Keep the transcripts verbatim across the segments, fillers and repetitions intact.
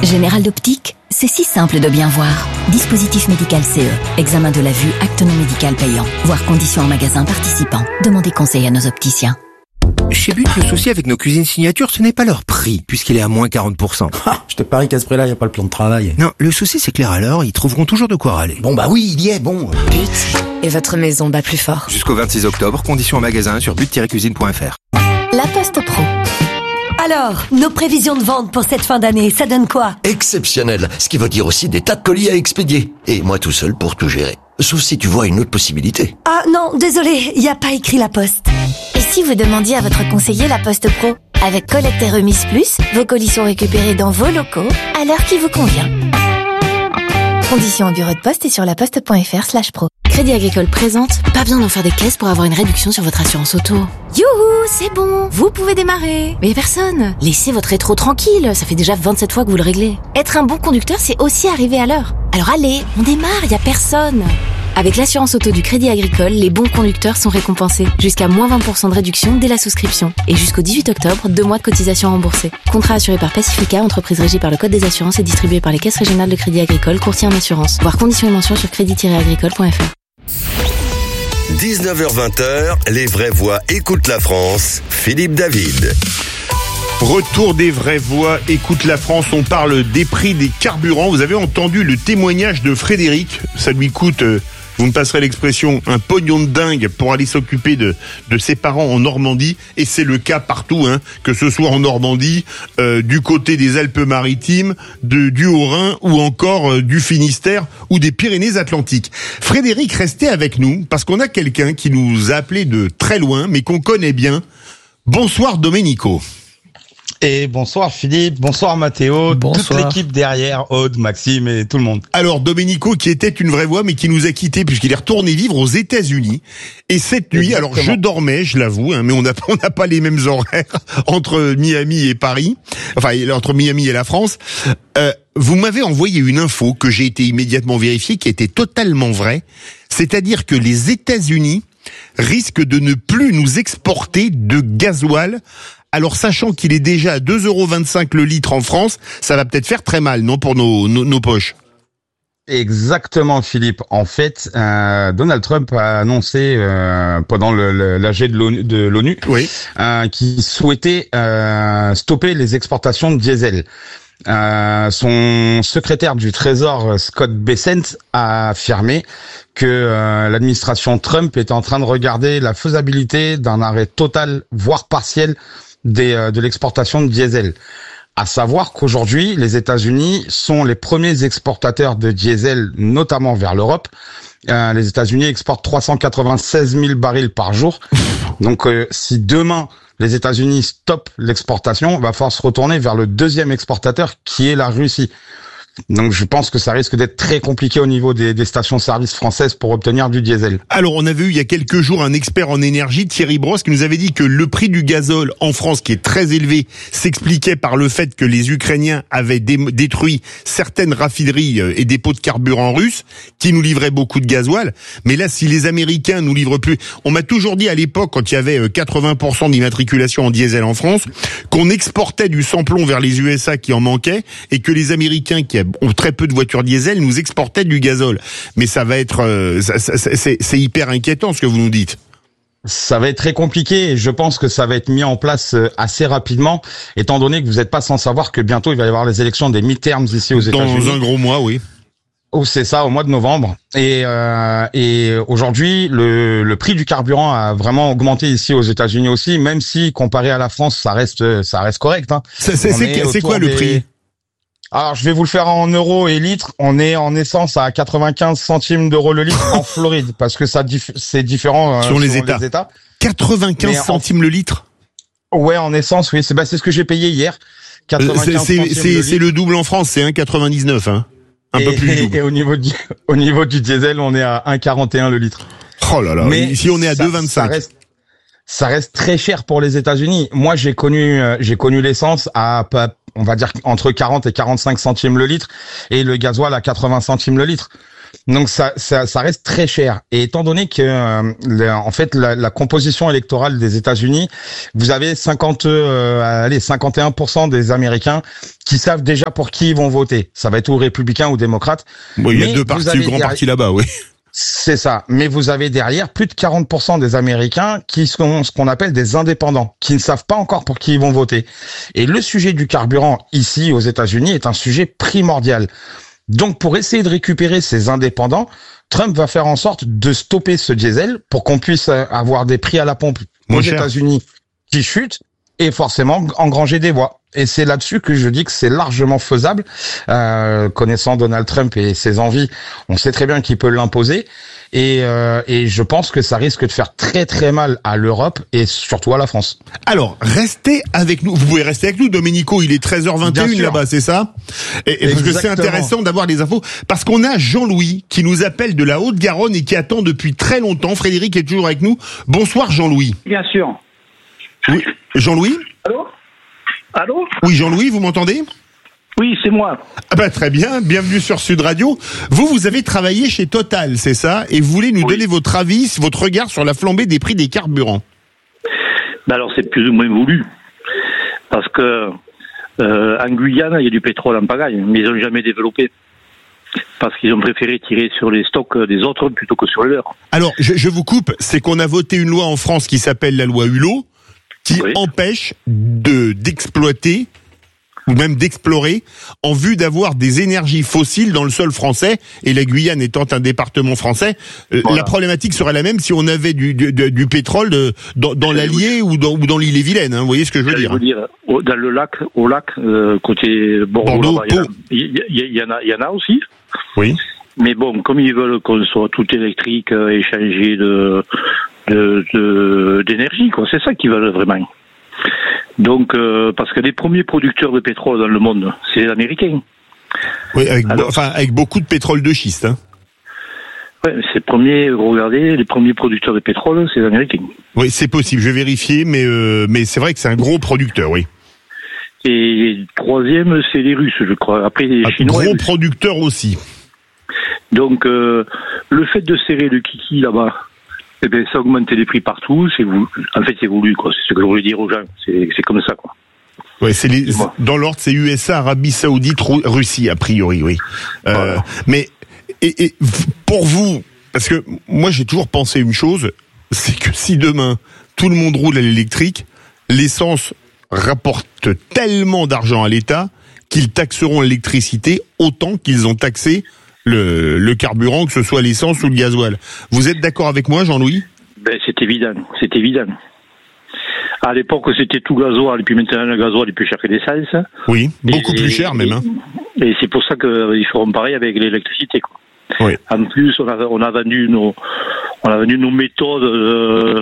Général d'Optique, c'est si simple de bien voir. Dispositif médical C E, examen de la vue, acte non médical payant. Voir conditions en magasin participant. Demandez conseil à nos opticiens. Chez But, le souci avec nos cuisines signatures, ce n'est pas leur prix, puisqu'il est à moins quarante pour cent. Ah, je te parie qu'à ce prix-là, il n'y a pas le plan de travail. Non, le souci c'est que les râleurs, ils trouveront toujours de quoi râler. Bon bah oui, il y est, bon. But, et votre maison bat plus fort. Jusqu'au vingt-six octobre, conditions en magasin sur but tiret cuisine point f r. La Poste Pro. Alors, nos prévisions de vente pour cette fin d'année, ça donne quoi? Exceptionnel, ce qui veut dire aussi des tas de colis à expédier. Et moi tout seul pour tout gérer. Sauf si tu vois une autre possibilité. Ah non, désolé, il n'y a pas écrit La Poste. Et si vous demandiez à votre conseiller La Poste Pro? Avec collecte et remise plus, vos colis sont récupérés dans vos locaux, à l'heure qui vous convient. Conditions au bureau de poste et sur laposte.fr slash pro. Crédit Agricole présente, pas besoin d'en faire des caisses pour avoir une réduction sur votre assurance auto. Youhou, c'est bon, vous pouvez démarrer. Mais y a personne. Laissez votre rétro tranquille, ça fait déjà vingt-sept fois que vous le réglez. Être un bon conducteur, c'est aussi arriver à l'heure. Alors allez, on démarre, y a personne. Avec l'assurance auto du Crédit Agricole, les bons conducteurs sont récompensés. Jusqu'à moins vingt pour cent de réduction dès la souscription. Et jusqu'au dix-huit octobre, deux mois de cotisation remboursée. Contrat assuré par Pacifica, entreprise régie par le Code des assurances et distribué par les caisses régionales de Crédit Agricole, courtier en assurance. Voir conditions et mentions sur crédit tiret agricole point f r. dix-neuf heures vingt, les vraies voix écoutent la France. Philippe David. Retour des vraies voix, écoute la France, on parle des prix des carburants. Vous avez entendu le témoignage de Frédéric, ça lui coûte, euh, vous me passerez l'expression, un pognon de dingue pour aller s'occuper de, de ses parents en Normandie, et c'est le cas partout, hein, que ce soit en Normandie, euh, du côté des Alpes-Maritimes, de, du Haut-Rhin ou encore euh, du Finistère ou des Pyrénées-Atlantiques. Frédéric, restez avec nous parce qu'on a quelqu'un qui nous a appelé de très loin mais qu'on connaît bien. Bonsoir Domenico. Et bonsoir Philippe, bonsoir Mathéo, bonsoir. Toute l'équipe derrière, Aude, Maxime et tout le monde. Alors Domenico qui était une vraie voix mais qui nous a quittés puisqu'il est retourné vivre aux États-Unis. Et cette nuit, Exactement. alors je dormais, je l'avoue, hein, mais on n'a on n'a pas les mêmes horaires entre Miami et Paris, enfin entre Miami et la France. Euh, vous m'avez envoyé une info que j'ai été immédiatement vérifiée qui était totalement vraie, c'est-à-dire que les États-Unis risquent de ne plus nous exporter de gasoil. Alors, sachant qu'il est déjà à deux euros vingt-cinq le litre en France, ça va peut-être faire très mal, non, pour nos, nos, nos poches. Exactement, Philippe. En fait, euh, Donald Trump a annoncé euh, pendant le, le, l'A G de l'ONU, de l'ONU oui. euh, qu'il souhaitait euh, stopper les exportations de diesel. Euh, son secrétaire du Trésor, Scott Bessent, a affirmé que euh, l'administration Trump est en train de regarder la faisabilité d'un arrêt total, voire partiel, des, euh, de l'exportation de diesel. À savoir qu'aujourd'hui, les États-Unis sont les premiers exportateurs de diesel, notamment vers l'Europe. Euh, les États-Unis exportent trois cent quatre-vingt-seize mille barils par jour. Donc, euh, si demain les États-Unis stoppent l'exportation, il va falloir se retourner vers le deuxième exportateur, qui est la Russie. Donc je pense que ça risque d'être très compliqué au niveau des, des stations-service françaises pour obtenir du diesel. Alors on avait eu il y a quelques jours un expert en énergie, Thierry Brosse, qui nous avait dit que le prix du gazole en France, qui est très élevé, s'expliquait par le fait que les Ukrainiens avaient dé- détruit certaines raffineries et dépôts de carburant russes qui nous livraient beaucoup de gasoil. Mais là, si les Américains nous livrent plus, on m'a toujours dit à l'époque, quand il y avait quatre-vingts pour cent d'immatriculation en diesel en France, qu'on exportait du sans-plomb vers les U S A qui en manquaient et que les Américains qui ont très peu de voitures diesel nous exportaient du gazole. Mais ça va être, euh, ça, ça, c'est, c'est hyper inquiétant ce que vous nous dites. Ça va être très compliqué et je pense que ça va être mis en place assez rapidement, étant donné que vous n'êtes pas sans savoir que bientôt il va y avoir les élections des midterms ici aux États-Unis. Dans un gros mois, oui. Oh, c'est ça, au mois de novembre. Et, euh, et aujourd'hui, le, le prix du carburant a vraiment augmenté ici aux États-Unis aussi, même si comparé à la France, ça reste, ça reste correct. Hein. C'est, c'est, c'est, c'est quoi le des... prix? Alors, je vais vous le faire en euros et litres. On est en essence à quatre-vingt-quinze centimes d'euros le litre en Floride, parce que ça dif- c'est différent euh, sur les États. les États. quatre-vingt-quinze centimes en... le litre. Ouais, en essence, oui. C'est bah, c'est ce que j'ai payé hier. quatre-vingt-quinze c'est, c'est, centimes c'est, le c'est le double en France, c'est un virgule quatre-vingt-dix-neuf, hein. Un et, peu plus du double. Et au niveau du au niveau du diesel, on est à un virgule quarante et un le litre. Oh là là. Mais ici, on est à deux virgule vingt-cinq. Ça reste, ça reste très cher pour les États-Unis. Moi, j'ai connu euh, j'ai connu l'essence à on va dire entre quarante et quarante-cinq centimes le litre et le gasoil à quatre-vingts centimes le litre. Donc ça, ça, ça reste très cher. Et étant donné que, euh, la, en fait, la, la composition électorale des États-Unis, vous avez cinquante, euh, allez, cinquante et un pour cent des Américains qui savent déjà pour qui ils vont voter. Ça va être ou républicains ou démocrates. Bon, il y a deux partis, grands partis là-bas, oui. C'est ça. Mais vous avez derrière plus de quarante pour cent des Américains qui sont ce qu'on appelle des indépendants, qui ne savent pas encore pour qui ils vont voter. Et le sujet du carburant ici aux États-Unis est un sujet primordial. Donc, pour essayer de récupérer ces indépendants, Trump va faire en sorte de stopper ce diesel pour qu'on puisse avoir des prix à la pompe aux États-Unis qui chutent et forcément engranger des voix. Et c'est là-dessus que je dis que c'est largement faisable. Euh, connaissant Donald Trump et ses envies, on sait très bien qu'il peut l'imposer. Et, euh, et je pense que ça risque de faire très très mal à l'Europe et surtout à la France. Alors, restez avec nous. Vous pouvez rester avec nous, Domenico. Il est treize heures vingt et une là-bas, c'est ça? Et, et parce que c'est intéressant d'avoir des infos. Parce qu'on a Jean-Louis qui nous appelle de la Haute-Garonne et qui attend depuis très longtemps. Frédéric est toujours avec nous. Bonsoir, Jean-Louis. Bien sûr. Oui. Jean-Louis? Allô? Allô? Oui, Jean-Louis, vous m'entendez? Oui, c'est moi. Ah bah très bien, bienvenue sur Sud Radio. Vous, vous avez travaillé chez Total, c'est ça? Et vous voulez nous oui. donner votre avis, votre regard sur la flambée des prix des carburants? Bah alors c'est plus ou moins voulu. Parce que euh, en Guyane, il y a du pétrole en pagaille, mais ils n'ont jamais développé. Parce qu'ils ont préféré tirer sur les stocks des autres plutôt que sur les leurs. Alors, je, je vous coupe, c'est qu'on a voté une loi en France qui s'appelle la loi Hulot, qui oui. empêche de d'exploiter ou même d'explorer en vue d'avoir des énergies fossiles dans le sol français, et la Guyane étant un département français, voilà. La problématique serait la même si on avait du, du, du pétrole de, dans, dans l'Allier ou dans, ou dans l'île-et-Vilaine, hein, vous voyez ce que je veux dire, vous dire dans le lac, au lac, euh, côté Bordeaux, Bordeaux il y, y, y, en a, il y en a aussi. Oui. Mais bon, comme ils veulent qu'on soit tout électrique, euh, échanger de, de, de, d'énergie, quoi, c'est ça qu'ils veulent vraiment. Donc, euh, parce que les premiers producteurs de pétrole dans le monde, c'est les Américains. Oui, avec, Alors, enfin, avec beaucoup de pétrole de schiste. Hein. Ouais, c'est premiers, regardez, les premiers producteurs de pétrole, c'est les Américains. Oui, c'est possible, je vais vérifier, mais, euh, mais c'est vrai que c'est un gros producteur, oui. Et troisième, c'est les Russes, je crois. Après, les un Chinois. Gros producteur aussi. Donc, euh, le fait de serrer le kiki là-bas, eh bien, ça augmente les prix partout. C'est voulu. En fait, c'est voulu, quoi. C'est ce que je voulais dire aux gens. C'est, c'est comme ça, quoi. Ouais, c'est les, dans l'ordre, c'est U S A, Arabie Saoudite, Russie, a priori, oui. Euh, voilà. Mais, et, et, pour vous, parce que moi, j'ai toujours pensé une chose, c'est que si demain, tout le monde roule à l'électrique, l'essence rapporte tellement d'argent à l'État qu'ils taxeront l'électricité autant qu'ils ont taxé le, le carburant, que ce soit l'essence ou le gasoil. Vous êtes d'accord avec moi, Jean-Louis? Ben, c'est évident, c'est évident. À l'époque, c'était tout gasoil, et puis maintenant, le gasoil est plus cher que l'essence. Oui, beaucoup et, plus cher même. Hein. Et, et c'est pour ça qu'ils feront pareil avec l'électricité, quoi. Oui. En plus, on a, on a vendu nos, on a vendu nos méthodes euh,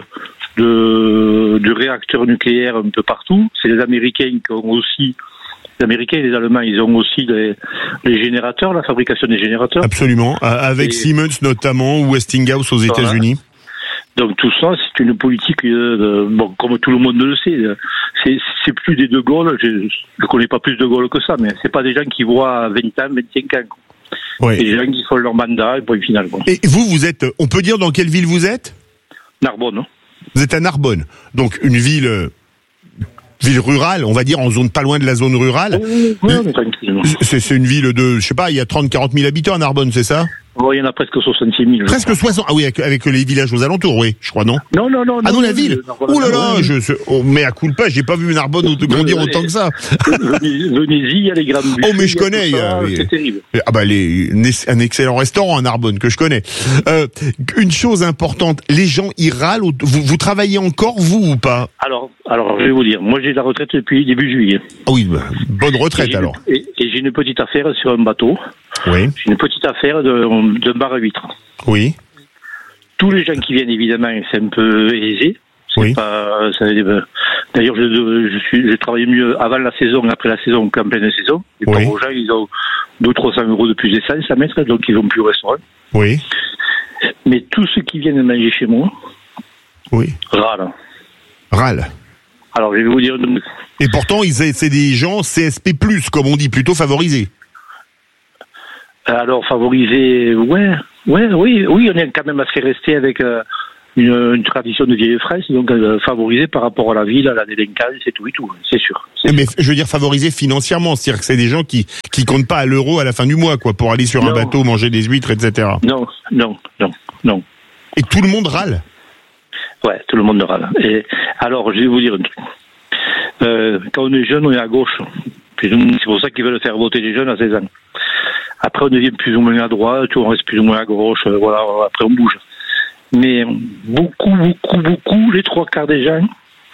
de, de réacteurs nucléaires un peu partout. C'est les Américains qui ont aussi, les Américains et les Allemands, ils ont aussi les, les générateurs, la fabrication des générateurs. Absolument, avec et, Siemens notamment, ou Westinghouse aux voilà. États-Unis. Donc tout ça, c'est une politique, euh, bon, comme tout le monde le sait, c'est, c'est plus des De Gaulle, je ne connais pas plus De Gaulle que ça, mais c'est pas des gens qui voient vingt ans, vingt-cinq ans. Oui. C'est des gens qui font leur mandat, et point final. Quoi. Et vous, vous êtes, on peut dire dans quelle ville vous êtes? Narbonne. Vous êtes à Narbonne, donc une ville, euh, ville rurale, on va dire en zone pas loin de la zone rurale. Oui, oui, mais tranquille. C'est, c'est une ville de, je sais pas, il y a trente à quarante mille habitants à Narbonne, c'est ça? Oh, il y en a presque soixante-six mille. Presque soixante. Ah oui, avec, avec les villages aux alentours, oui, je crois, non? Non, non, non. Ah non, non la ville. Oh là là, je, je, oh, mais à coup de pas, j'ai pas vu Narbonne grandir autant que ça. Venez-y, il y a les grandes bûcheries. Oh, mais je connais. Ça, euh, c'est terrible. Ah bah, les, un excellent restaurant à Narbonne que je connais. Euh, une chose importante, les gens, ils râlent. Vous, vous travaillez encore, vous, ou pas? Alors, alors, je vais vous dire. Moi, j'ai la retraite depuis début juillet. Ah oui, bah, bonne retraite, et alors. Et, et j'ai une petite affaire sur un bateau. Oui. J'ai une petite affaire de, de bar à huîtres. Oui. Tous les gens qui viennent, évidemment, c'est un peu aisé. C'est oui. Pas, ça, d'ailleurs, je, je suis, je travaille mieux avant la saison, après la saison qu'en pleine saison. Les oui. pauvres gens, ils ont deux cents à trois cents euros de plus d'essence à mettre, donc ils vont plus au restaurant. Oui. Mais tous ceux qui viennent manger chez moi, oui. râlent. Râlent. Alors, je vais vous dire. Et pourtant, ils, c'est des gens C S P plus, comme on dit, plutôt favorisés. Alors favoriser, ouais, ouais, oui, oui, on est quand même assez resté avec euh, une, une tradition de vieille fraise, donc euh, favoriser par rapport à la ville, à la délinquance et tout et tout, c'est sûr. C'est mais sûr. je veux dire favoriser financièrement, c'est-à-dire que c'est des gens qui qui comptent pas à l'euro à la fin du mois, quoi, pour aller sur non. un bateau, manger des huîtres, et cetera. Non, non, non, non. Et tout le monde râle. Ouais, tout le monde râle. Et alors, je vais vous dire un truc. Euh, quand on est jeune, on est à gauche. Puis c'est pour ça qu'ils veulent faire voter les jeunes à seize ans. Après, on devient plus ou moins à droite, on reste plus ou moins à gauche. Euh, voilà, après on bouge. Mais beaucoup, beaucoup, beaucoup, les trois quarts des gens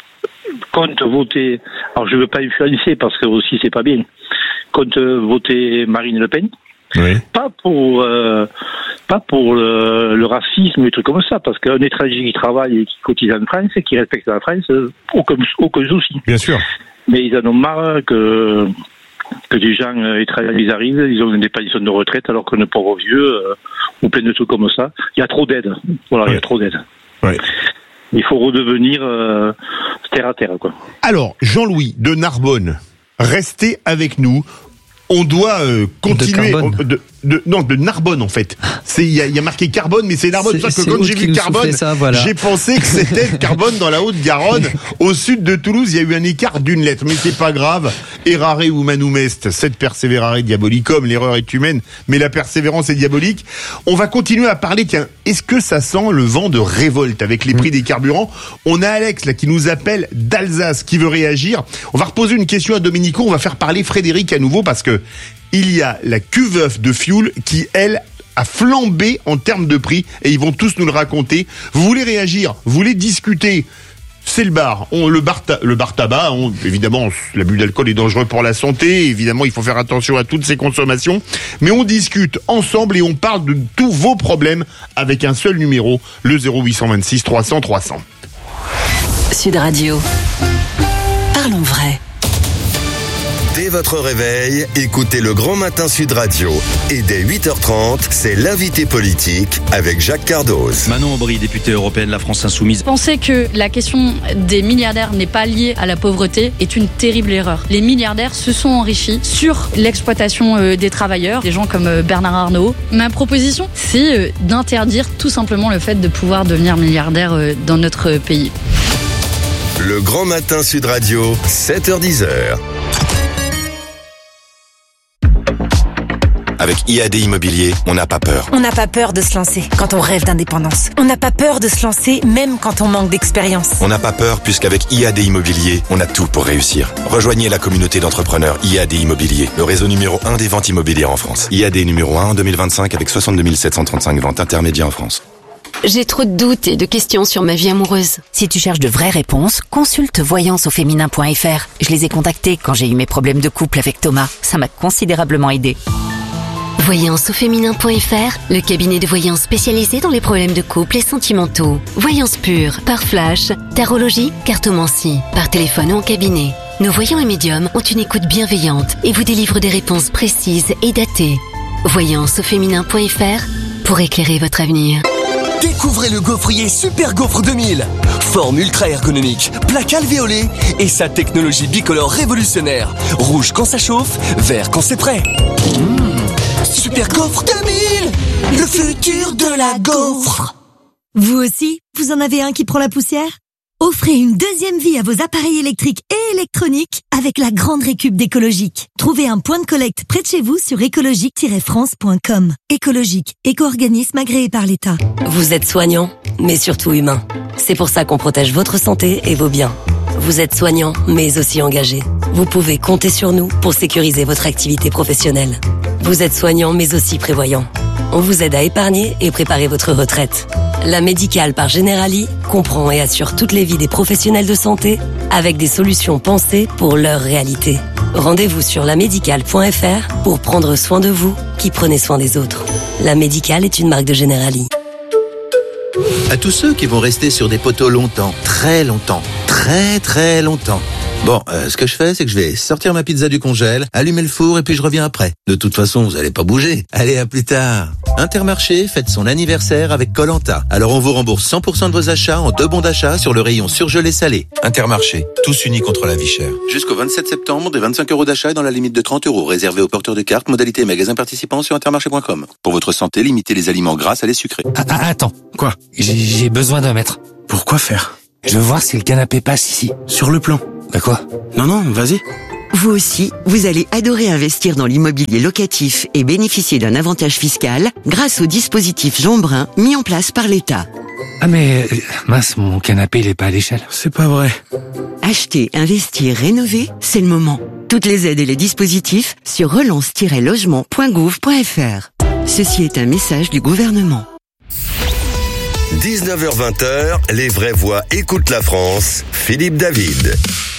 comptent voter. Alors, je veux pas influencer parce que aussi c'est pas bien. Comptent voter Marine Le Pen. Oui. Pas pour euh, pas pour le, le racisme et des trucs comme ça, parce qu'un étranger qui travaille et qui cotise en France et qui respecte la France, euh, aucun, aucun souci. Bien sûr. Mais ils en ont marre que que des gens euh, étrangers ils arrivent, ils ont des pensions de retraite alors qu'on est pauvres vieux euh, ou plein de trucs comme ça. Il y a trop d'aide. Voilà, ouais. Il y a trop d'aide. Ouais. Il faut redevenir euh, terre à terre, quoi. Alors, Jean-Louis de Narbonne, restez avec nous. On doit euh, continuer de, de, de non de Narbonne en fait. C'est il y a, y a marqué Carbone mais c'est Narbonne. Parce que quand j'ai vu Carbone, ça, voilà. J'ai pensé que c'était Carbone dans la Haute-Garonne, au sud de Toulouse. Il y a eu un écart d'une lettre, mais c'est pas grave. Errare humanum est, sed perseverare diabolicum. L'erreur est humaine, mais la persévérance est diabolique. On va continuer à parler. Tiens, est-ce que ça sent le vent de révolte avec les prix des carburants? On a Alex là qui nous appelle d'Alsace, qui veut réagir. On va reposer une question à Domenico. On va faire parler Frédéric à nouveau parce que il y a la cuveuf de Fioul qui, elle, a flambé en termes de prix et ils vont tous nous le raconter. Vous voulez réagir? Vous voulez discuter? C'est le bar. On, le bar, ta, le bar tabac, on, évidemment, l'abus d'alcool est dangereux pour la santé. Évidemment, il faut faire attention à toutes ces consommations. Mais on discute ensemble et on parle de tous vos problèmes avec un seul numéro, le zéro huit cent vingt-six trois cents trois cents. Sud Radio. Parlons vrai. Dès votre réveil, écoutez le Grand Matin Sud Radio. Et dès huit heures trente, c'est l'invité politique avec Jacques Cardoz. Manon Aubry, députée européenne La France Insoumise. Penser que la question des milliardaires n'est pas liée à la pauvreté est une terrible erreur. Les milliardaires se sont enrichis sur l'exploitation des travailleurs, des gens comme Bernard Arnault. Ma proposition, c'est d'interdire tout simplement le fait de pouvoir devenir milliardaire dans notre pays. Le Grand Matin Sud Radio, sept heures dix. Avec I A D Immobilier, on n'a pas peur. On n'a pas peur de se lancer quand on rêve d'indépendance. On n'a pas peur de se lancer même quand on manque d'expérience. On n'a pas peur puisqu'avec I A D Immobilier, on a tout pour réussir. Rejoignez la communauté d'entrepreneurs I A D Immobilier, le réseau numéro un des ventes immobilières en France. I A D numéro un en deux mille vingt-cinq avec soixante-deux mille sept cent trente-cinq ventes intermédiaires en France. J'ai trop de doutes et de questions sur ma vie amoureuse. Si tu cherches de vraies réponses, consulte voyance au féminin point f r. Je les ai contactés quand j'ai eu mes problèmes de couple avec Thomas. Ça m'a considérablement aidé. Voyance au féminin point f r, le cabinet de voyance spécialisé dans les problèmes de couple et sentimentaux. Voyance pure, par flash, tarologie, cartomancie, par téléphone ou en cabinet. Nos voyants et médiums ont une écoute bienveillante et vous délivrent des réponses précises et datées. Voyance au féminin point f r pour éclairer votre avenir. Découvrez le gaufrier Super Gaufre deux mille. Forme ultra ergonomique, plaque alvéolée et sa technologie bicolore révolutionnaire. Rouge quand ça chauffe, vert quand c'est prêt. Mmh. Super Gaufre deux mille, le futur de la gaufre. Vous aussi, vous en avez un qui prend la poussière? Offrez une deuxième vie à vos appareils électriques et électroniques avec la grande récup d'Écologique. Trouvez un point de collecte près de chez vous sur écologique tiret france point com. Écologique, éco-organisme agréé par l'État. Vous êtes soignant, mais surtout humain. C'est pour ça qu'on protège votre santé et vos biens. Vous êtes soignant, mais aussi engagé. Vous pouvez compter sur nous pour sécuriser votre activité professionnelle. Vous êtes soignant, mais aussi prévoyant. On vous aide à épargner et préparer votre retraite. La médicale par Generali comprend et assure toutes les vies des professionnels de santé avec des solutions pensées pour leur réalité. Rendez-vous sur la médicale point f r pour prendre soin de vous qui prenez soin des autres. La Médicale est une marque de Generali. À tous ceux qui vont rester sur des poteaux longtemps, très longtemps, très très longtemps. Bon, euh, ce que je fais, c'est que je vais sortir ma pizza du congèle, allumer le four et puis je reviens après. De toute façon, vous allez pas bouger. Allez, à plus tard. Intermarché fête son anniversaire avec Koh Lanta. Alors on vous rembourse cent pour cent de vos achats en deux bons d'achat sur le rayon surgelé salé. Intermarché, tous unis contre la vie chère. Jusqu'au vingt-sept septembre, des vingt-cinq euros d'achat dans la limite de trente euros, réservé aux porteurs de cartes, modalité et magasins participants sur intermarché point com. Pour votre santé, limitez les aliments gras à les sucrés. Ah, ah, attends, quoi? J'ai, j'ai besoin d'un mètre. Pourquoi faire? Je veux voir si le canapé passe ici, sur le plan. Bah quoi? Non, non, vas-y. Vous aussi, vous allez adorer investir dans l'immobilier locatif et bénéficier d'un avantage fiscal grâce au dispositif Jean Brun mis en place par l'État. Ah mais, mince, mon canapé il est pas à l'échelle. C'est pas vrai. Acheter, investir, rénover, c'est le moment. Toutes les aides et les dispositifs sur relance tiret logement point gouv point f r. Ceci est un message du gouvernement. dix-neuf heures vingt, les vraies voix écoutent la France. Philippe David.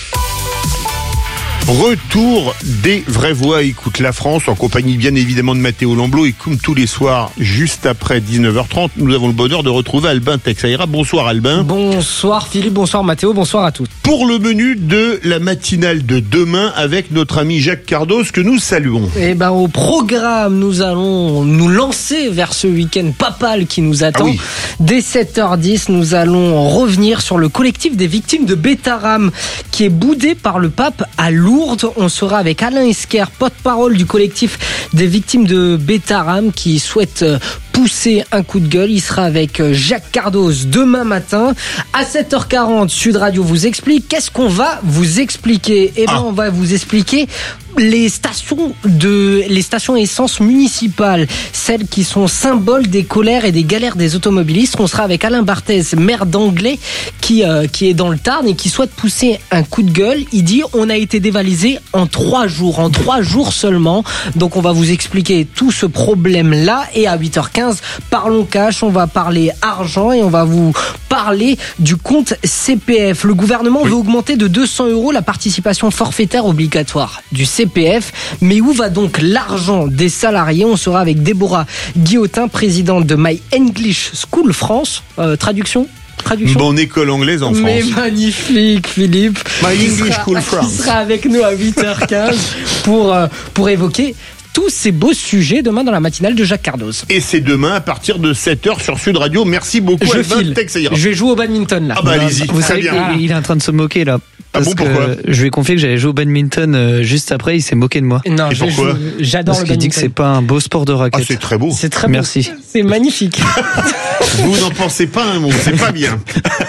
Retour des vraies voix écoute la France en compagnie bien évidemment de Mathéo Lamblot et comme tous les soirs juste après dix-neuf heures trente nous avons le bonheur de retrouver Albin Texeira. Bonsoir Albin. Bonsoir Philippe, bonsoir Mathéo, bonsoir à tous. Pour le menu de la matinale de demain avec notre ami Jacques Cardos que nous saluons. Et ben au programme nous allons nous lancer vers ce week-end papal qui nous attend. Ah oui. Dès sept heures dix nous allons revenir sur le collectif des victimes de Bétaram qui est boudé par le pape à Lourdes. On sera avec Alain Esquer, porte-parole du collectif des victimes de Bétaram qui souhaite pousser un coup de gueule. Il sera avec Jacques Cardos demain matin à sept heures quarante. Sud Radio vous explique. Qu'est-ce qu'on va vous expliquer? Eh ben, ah. on va vous expliquer les stations de les stations essence municipales, celles qui sont symboles des colères et des galères des automobilistes. On sera avec Alain Barthez, maire d'Anglais, qui euh, qui est dans le Tarn et qui souhaite pousser un coup de gueule. Il dit on a été dévalisé en trois jours, en trois jours seulement. Donc on va vous expliquer tout ce problème-là. Et à huit heures quinze, parlons cash. On va parler argent et on va vous parler du compte C P F. Le gouvernement oui. veut augmenter de deux cents euros la participation forfaitaire obligatoire du C P F. Mais où va donc l'argent des salariés? On sera avec Déborah Guillotin, présidente de My English School France. Euh, traduction Traduction. Bonne école anglaise en France. Mais magnifique, Philippe. My English School France. Il sera avec nous à huit heures quinze pour, euh, pour évoquer tous ces beaux sujets demain dans la matinale de Jacques Cardos. Et c'est demain à partir de sept heures sur Sud Radio. Merci beaucoup. Je file. Je vais jouer au badminton là. Ah bah allez-y. Vous savez qu'il est en train de se moquer là. Ah bon, pourquoi? Je lui ai confié que j'allais jouer au badminton euh, juste après, il s'est moqué de moi. Non, et pourquoi? joue, j'adore Parce le badminton. qu'il dit que c'est pas un beau sport de raquette. Ah, c'est très beau. C'est très Merci. beau. C'est magnifique. Vous n'en pensez pas un mot, c'est pas bien.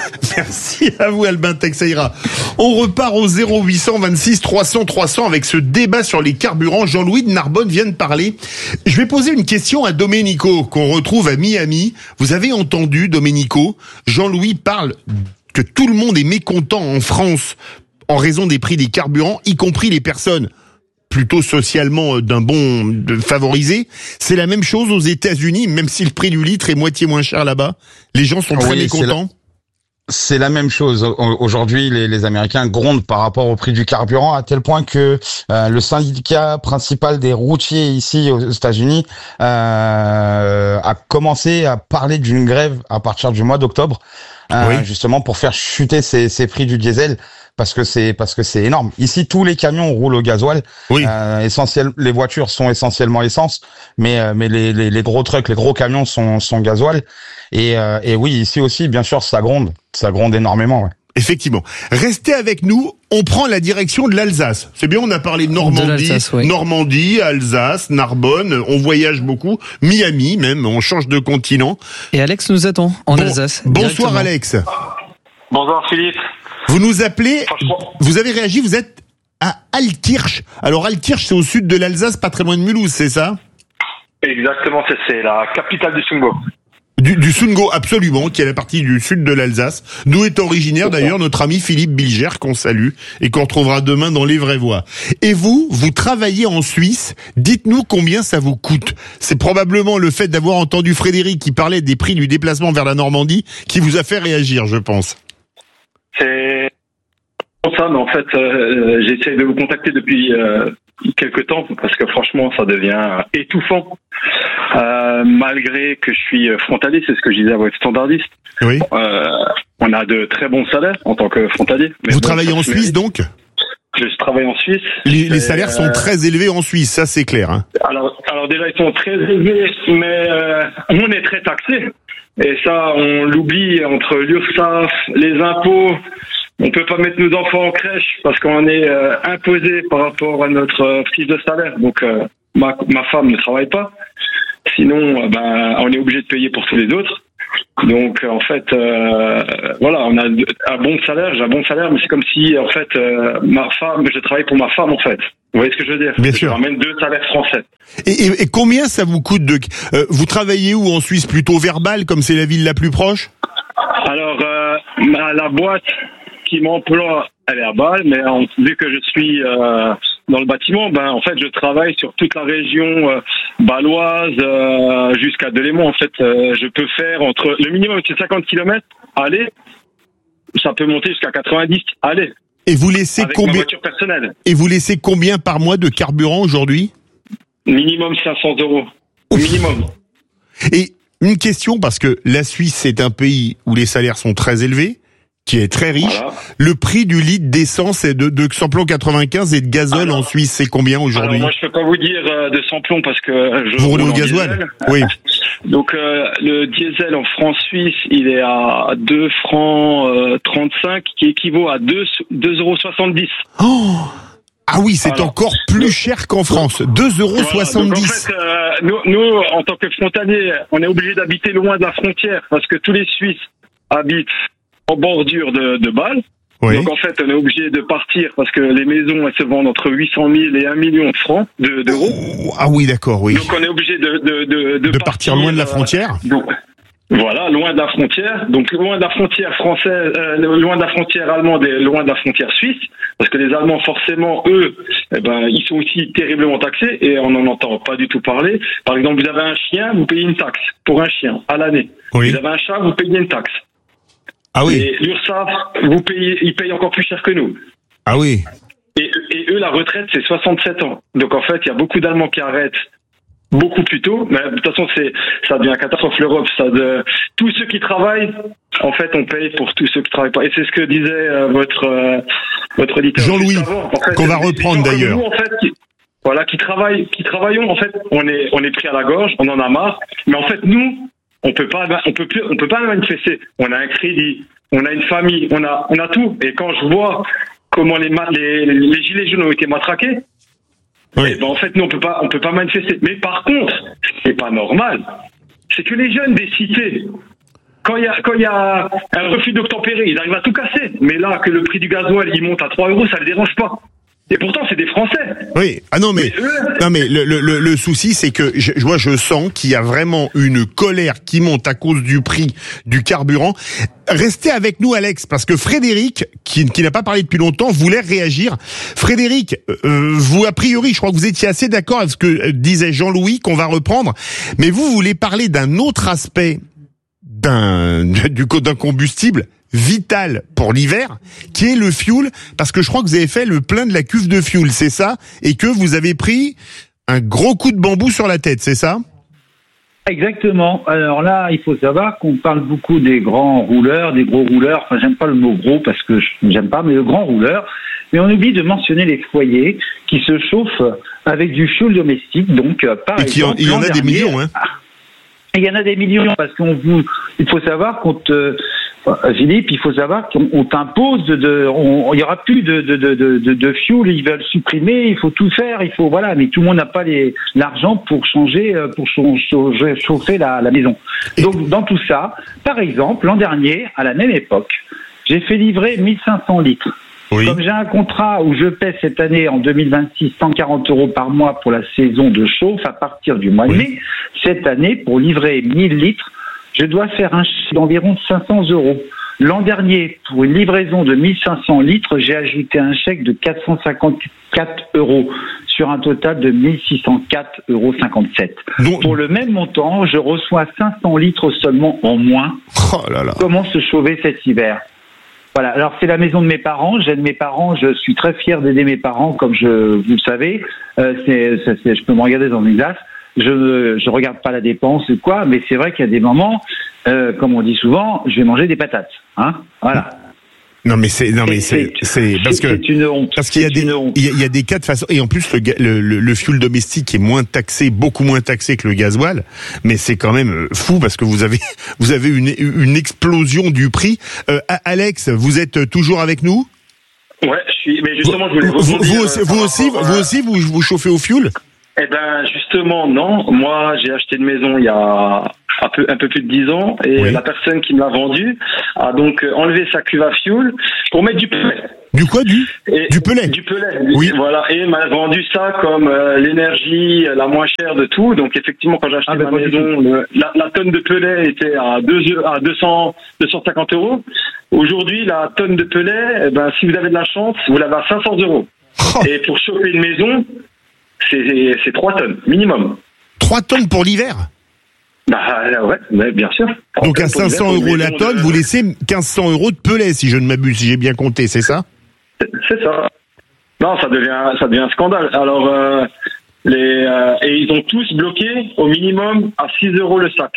Merci à vous Albin Texeira. On repart au zéro huit cent vingt-six trois cents trois cents avec ce débat sur les carburants. Jean-Louis de Narbonne vient de parler. Je vais poser une question à Domenico qu'on retrouve à Miami. Vous avez entendu Domenico? Jean-Louis parle que tout le monde est mécontent en France en raison des prix des carburants, y compris les personnes plutôt socialement d'un bon de favorisé. C'est la même chose aux États-Unis, même si le prix du litre est moitié moins cher là-bas. Les gens sont très oui, mécontents. C'est la même chose. Aujourd'hui, les, les Américains grondent par rapport au prix du carburant à tel point que euh, le syndicat principal des routiers ici aux États-Unis euh, a commencé à parler d'une grève à partir du mois d'octobre, euh, oui. justement pour faire chuter ces, ces prix du diesel. Parce que c'est parce que c'est énorme. Ici, tous les camions roulent au gasoil. Oui. Euh, essentiel, les voitures sont essentiellement essence, mais euh, mais les, les les gros trucks, les gros camions sont sont gasoil. Et euh, et oui, ici aussi, bien sûr, ça gronde, ça gronde énormément. Ouais. Effectivement. Restez avec nous. On prend la direction de l'Alsace. C'est bien, on a parlé de Normandie, de oui. Normandie, Alsace, Narbonne. On voyage beaucoup, Miami même. On change de continent. Et Alex nous attend en bon, Alsace. Bonsoir Alex. Bonsoir Philippe. Vous nous appelez, vous avez réagi, vous êtes à Altkirch. Alors Altkirch, c'est au sud de l'Alsace, pas très loin de Mulhouse, c'est ça? Exactement, c'est, c'est la capitale du Sungo. Du, du Sungo, absolument, qui est la partie du sud de l'Alsace, d'où est originaire d'ailleurs notre ami Philippe Bilger, qu'on salue et qu'on retrouvera demain dans Les Vraies Voix. Et vous, vous travaillez en Suisse, dites-nous combien ça vous coûte. C'est probablement le fait d'avoir entendu Frédéric qui parlait des prix du déplacement vers la Normandie qui vous a fait réagir, je pense. C'est pour ça, mais en fait, euh, j'essaie de vous contacter depuis euh, quelques temps parce que franchement, ça devient étouffant. Euh, malgré que je suis frontalier, c'est ce que je disais à votre standardiste. Oui. Euh, on a de très bons salaires en tant que frontalier. Mais vous bon, travaillez en Suisse donc? Je travaille en Suisse. Les, les salaires euh, sont très élevés en Suisse, ça c'est clair. Hein. Alors, alors déjà, ils sont très élevés, mais euh, on est très taxés. Et ça, on l'oublie entre l'URSSAF, les impôts. On peut pas mettre nos enfants en crèche parce qu'on est euh, imposé par rapport à notre euh, prise de salaire. Donc, euh, ma, ma femme ne travaille pas. Sinon, euh, ben, on est obligé de payer pour tous les autres. Donc, en fait, euh, voilà, on a un bon salaire, j'ai un bon salaire, mais c'est comme si, en fait, euh, ma femme, je travaille pour ma femme, en fait. Vous voyez ce que je veux dire? Bien sûr. Je ramène deux salaires français. Et, et, et combien ça vous coûte de... Euh, vous travaillez où en Suisse? Plutôt Verbal, comme c'est la ville la plus proche? Alors, euh, la boîte qui m'emploie, elle est à Bâle, mais en, vu que je suis euh, dans le bâtiment, ben en fait, je travaille sur toute la région euh, bâloise euh, jusqu'à Delémont. En fait, euh, je peux faire entre le minimum c'est cinquante kilomètres aller, ça peut monter jusqu'à quatre-vingt-dix aller. Et vous laissez avec combien ma voiture personnelle. Et vous laissez combien par mois de carburant aujourd'hui? Minimum cinq cents euros. Au minimum. Et une question, parce que la Suisse, c'est un pays où les salaires sont très élevés, qui est très riche. Voilà. Le prix du litre d'essence et de, de samplon quatre-vingt-quinze et de gazole alors, en Suisse, c'est combien aujourd'hui? Moi, je peux pas vous dire euh, de samplon parce que je vous roulez au gasoil. Oui. Donc euh, le diesel en francs suisses, il est à deux francs euh, trente-cinq, qui équivaut à deux euros soixante-dix. Oh. Ah oui, c'est alors, encore plus cher qu'en France. deux euros soixante-dix. Voilà, en fait, euh, nous, nous, en tant que frontaliers, on est obligé d'habiter loin de la frontière parce que tous les Suisses habitent en bordure de, de Bâle. Oui. Donc en fait, on est obligé de partir parce que les maisons, elles se vendent entre huit cent mille et un million de francs, de, d'euros. Oh, ah oui, d'accord, oui. Donc on est obligé de de de, de, de partir, partir loin de la frontière. Euh, donc, voilà, loin de la frontière. Donc loin de la frontière française, euh, loin de la frontière allemande et loin de la frontière suisse, parce que les Allemands, forcément, eux, eh ben, ils sont aussi terriblement taxés et on n'en entend pas du tout parler. Par exemple, vous avez un chien, vous payez une taxe pour un chien à l'année. Oui. Vous avez un chat, vous payez une taxe. Ah oui. Et l'URSSAF, vous payez, ils payent encore plus cher que nous. Ah oui. Et, et eux, la retraite, c'est soixante-sept ans. Donc en fait, il y a beaucoup d'Allemands qui arrêtent beaucoup plus tôt. Mais de toute façon, c'est, ça devient catastrophe l'Europe. Ça de, tous ceux qui travaillent, en fait, on paye pour tous ceux qui travaillent pas. Et c'est ce que disait euh, votre euh, votre auditeur Jean-Louis, en fait, qu'on va reprendre d'ailleurs. Nous, en fait, qui, voilà, qui travaillent, qui travaillons, en fait, on est on est pris à la gorge, on en a marre. Mais en fait, nous, on peut pas, on peut plus, on peut pas manifester. On a un crédit, on a une famille, on a, on a tout. Et quand je vois comment les, les, les gilets jaunes ont été matraqués, oui. ben en fait, nous on peut pas, on peut pas manifester. Mais par contre, ce qui est pas normal, c'est que les jeunes des cités, quand il y a, quand il y a un refus d'obtempérer, ils arrivent à tout casser. Mais là, que le prix du gasoil il monte à trois euros, ça les dérange pas. Et pourtant, c'est des Français. Oui. Ah non, mais, mais eux... non, mais le, le, le souci, c'est que je, moi, je sens qu'il y a vraiment une colère qui monte à cause du prix du carburant. Restez avec nous, Alex, parce que Frédéric, qui, qui n'a pas parlé depuis longtemps, voulait réagir. Frédéric, euh, vous, a priori, je crois que vous étiez assez d'accord avec ce que disait Jean-Louis, qu'on va reprendre. Mais vous voulez parler d'un autre aspect d'un, du, d'un combustible vital pour l'hiver, qui est le fioul, parce que je crois que vous avez fait le plein de la cuve de fioul, c'est ça? Et que vous avez pris un gros coup de bambou sur la tête, c'est ça? Exactement. Alors là, il faut savoir qu'on parle beaucoup des grands rouleurs, des gros rouleurs. Enfin, j'aime pas le mot gros parce que j'aime pas, mais le grand rouleur. Mais on oublie de mentionner les foyers qui se chauffent avec du fioul domestique. Donc, par Et exemple, il y en a des millions, hein. Il y en a des millions parce qu'on vous, il faut savoir qu'on te, Philippe, il faut savoir qu'on t'impose de, de on, il y aura plus de, de, de, de, de fioul, ils veulent supprimer, il faut tout faire, il faut, voilà, mais tout le monde n'a pas les, l'argent pour changer, pour chauffer, chauffer la, la maison. Donc, dans tout ça, par exemple, l'an dernier, à la même époque, j'ai fait livrer mille cinq cents litres. Oui. Comme j'ai un contrat où je paie cette année, en deux mille vingt-six, cent quarante euros par mois pour la saison de chauffe à partir du mois de mai, cette année, pour livrer mille litres, je dois faire un chèque d'environ cinq cents euros. L'an dernier, pour une livraison de mille cinq cents litres, j'ai ajouté un chèque de quatre cent cinquante-quatre euros sur un total de mille six cent quatre euros cinquante-sept. Donc, pour le même montant, je reçois cinq cents litres seulement en moins. Oh là là. Comment se chauffer cet hiver? Voilà, alors c'est la maison de mes parents, j'aide mes parents, je suis très fier d'aider mes parents, comme je, vous le savez, euh, c'est, c'est, c'est, je peux me regarder dans le visage, je je regarde pas la dépense ou quoi, mais c'est vrai qu'il y a des moments, euh, comme on dit souvent, je vais manger des patates, hein, voilà. Non mais c'est non mais c'est c'est parce que c'est une honte. parce qu'il y a des il y a, il y a des cas de façon et en plus le le le, le fuel domestique est moins taxé, beaucoup moins taxé que le gasoil, mais c'est quand même fou parce que vous avez vous avez une une explosion du prix. Euh, Alex, vous êtes toujours avec nous? Ouais, je suis. Mais justement, je voulais vous, rebondir, vous aussi, euh, vous aussi, rapport, vous euh, aussi, vous vous chauffez au fuel? Eh ben, justement, non. Moi, j'ai acheté une maison il y a un peu, un peu plus de dix ans et Oui. la personne qui me l'a vendue a donc enlevé sa cuve à fuel pour mettre du pellet. Du quoi, du Et- du pellet? Du pellet. Oui. Voilà. Et m'a vendu ça comme euh, l'énergie la moins chère de tout. Donc, effectivement, quand j'ai acheté Ah, ben, ma pas du maison, le- la, la tonne de pellet était à deux, à deux cents, deux cent cinquante euros. Aujourd'hui, la tonne de pellet, eh ben, si vous avez de la chance, vous l'avez à cinq cents euros. Oh. Et pour chauffer une maison, c'est, c'est trois tonnes, minimum. Trois tonnes pour l'hiver? Bah ouais, ouais, bien sûr. Donc à Pour cinq cents l'hiver, pour euros une la maison tonne, de- vous laissez quinze cents euros de pellet, si je ne m'abuse, si j'ai bien compté, c'est ça? C'est ça. Non, ça devient, ça devient un scandale. Alors, euh, les, euh, et ils ont tous bloqué au minimum à six euros le sac.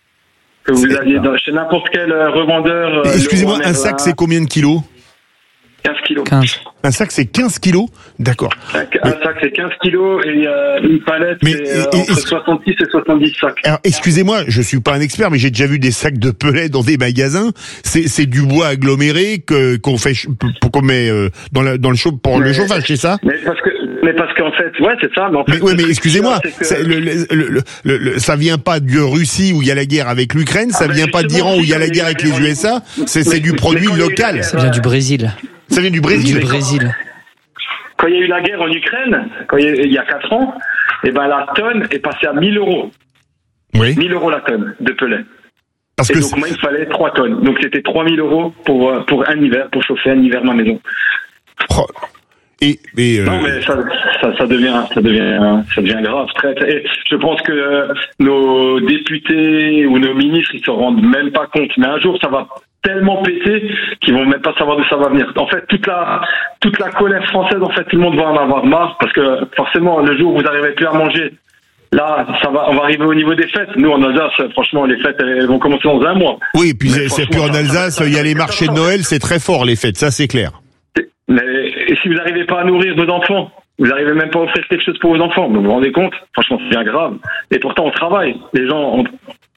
Que vous aviez dans- chez n'importe quel euh, revendeur. euh, Excusez-moi, Leroy un sac Merlin, c'est combien de kilos? quinze kilos. Un sac c'est quinze kilos? D'accord. Un, un sac c'est quinze kilos et euh, une palette Mais, c'est euh, et- et- entre soixante-six et soixante-dix sacs. Alors, excusez-moi, je suis pas un expert, mais j'ai déjà vu des sacs de pellet dans des magasins. C'est, c'est du bois aggloméré que qu'on fait ch- pour qu'on met euh, dans la, dans le chauffe pour le Mais- chauffage, c'est ça? Mais parce que, mais parce qu'en fait, ouais, c'est ça. Mais, en fait, Mais ouais, mais le truc, excusez-moi, c'est que- c'est le, le, le, le- le- ça vient pas de Russie où il y a la guerre avec l'Ukraine, ça Ah ben vient pas justement, d'Iran où si, il y a quand la il y a guerre eu avec la les guerre U S A. C'est, Mais- c'est du mais produit quand il y a eu la local. guerre, Ça vient du Brésil. Ça vient du Du Brésil. Brésil. Quand il y a eu la guerre en Ukraine, quand il y a, il y a quatre ans, eh ben la tonne est passée à mille euros. Oui. mille euros la tonne de pellet. Parce et que donc c'est- moi il me fallait trois tonnes. Donc c'était trois mille euros pour euh, pour un hiver, pour chauffer un hiver ma maison. Oh. Et, et euh, Non mais ça, ça ça devient ça devient ça devient grave. Très, très- et je pense que euh, nos députés ou nos ministres ils se rendent même pas compte. Mais un jour ça va tellement péter qu'ils vont même pas savoir d'où ça va venir. En fait toute la toute la colère française en fait tout le monde va en avoir marre parce que forcément le jour où vous n'arrivez plus à manger. Là, ça va, on va arriver au niveau des fêtes. Nous, en Alsace, franchement, les fêtes, elles vont commencer dans un mois. oui, et puis Mais c'est, c'est franchement, plus en ça- Alsace, ça- il y a ça- les ça- marchés de ça- Noël, c'est très fort les fêtes, ça c'est clair. Mais et si vous n'arrivez pas à nourrir vos enfants, vous n'arrivez même pas à offrir quelque chose pour vos enfants, vous vous rendez compte? Franchement, c'est bien grave. Et pourtant, on travaille. Les gens, on,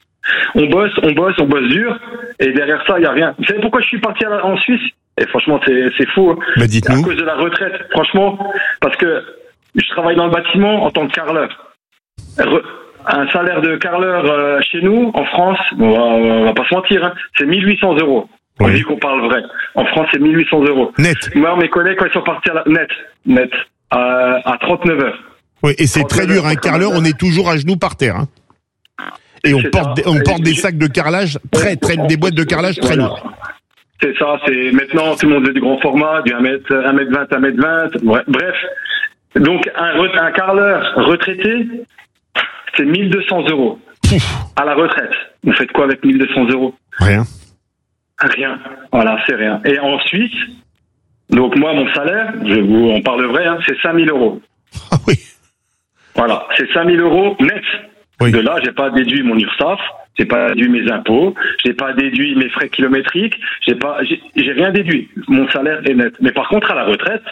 on bosse, on bosse, on bosse dur, et derrière ça, il n'y a rien. Vous savez pourquoi je suis parti à la- en Suisse? Et franchement, c'est, c'est fou. Hein. Bah À dites-nous. cause de la retraite. Franchement, parce que je travaille dans le bâtiment en tant que carreleur. Re- Un salaire de carreleur euh, chez nous, en France, on va, on va pas se mentir, hein, c'est mille huit cents euros. On Oui. dit qu'on parle vrai. En France, c'est mille huit cents euros. Net. Moi, mes collègues, quand ils sont partis à la net, net, à, à trente-neuf heures. Oui, et c'est trente-neuf très dur, heures, un carreleur, on est toujours à genoux par terre. Hein. Et on C'est porte, ça. des, on Et porte des je- sacs de carrelage très, très, des boîtes de carrelage très Voilà. lourdes. C'est ça, c'est maintenant tout le monde veut du grand format, du un mètre, un mètre vingt, un mètre vingt. Bref. Donc, un, re- un carreleur retraité, c'est mille deux cents euros. À la retraite. Vous faites quoi avec mille deux cents euros? Rien. Rien. Voilà, c'est rien. Et en Suisse, donc moi, mon salaire, je vous en parle vrai, hein, c'est cinq mille euros. Ah oui. Voilà, c'est cinq mille euros net. Oui. De là, j'ai pas déduit mon URSSAF, j'ai pas déduit mes impôts, j'ai pas déduit mes frais kilométriques, j'ai pas, j'ai, j'ai rien déduit. Mon salaire est net. Mais par contre, à la retraite,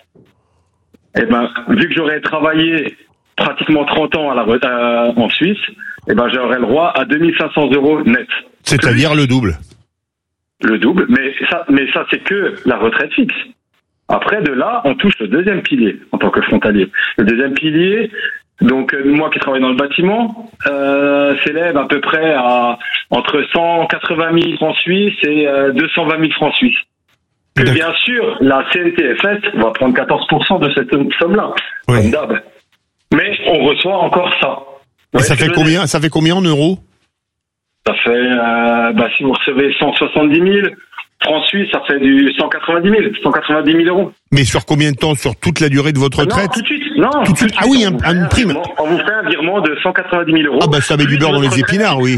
eh ben, vu que j'aurais travaillé pratiquement trente ans à la re- euh, en Suisse, eh ben, j'aurais le droit à deux mille cinq cents euros net. C'est-à-dire le double. Le double, mais ça, mais ça, c'est que la retraite fixe. Après, de là, on touche le deuxième pilier en tant que frontalier. Le deuxième pilier, donc euh, moi qui travaille dans le bâtiment, euh, s'élève à peu près à entre cent quatre-vingt mille francs suisses et euh, deux cent vingt mille francs suisses. Que bien sûr, la C N T F S va prendre quatorze pour cent de cette somme-là, Oui. comme d'hab. Mais on reçoit encore ça. Et Ouais, ça ce fait que je veux combien, ça fait combien en euros? Ça fait, euh, bah, si vous recevez cent soixante-dix mille francs suisses, ça fait du cent quatre-vingt-dix mille, cent quatre-vingt-dix mille euros. Mais sur combien de temps? Sur toute la durée de votre Ah non, retraite? tout de suite. Non, Tout de suite. Ah oui, on un- vous fait une un prime. virement- On vous fait un virement de cent quatre-vingt-dix mille euros. Ah bah ça met du Plus beurre dans votre les retraite. épinards, oui.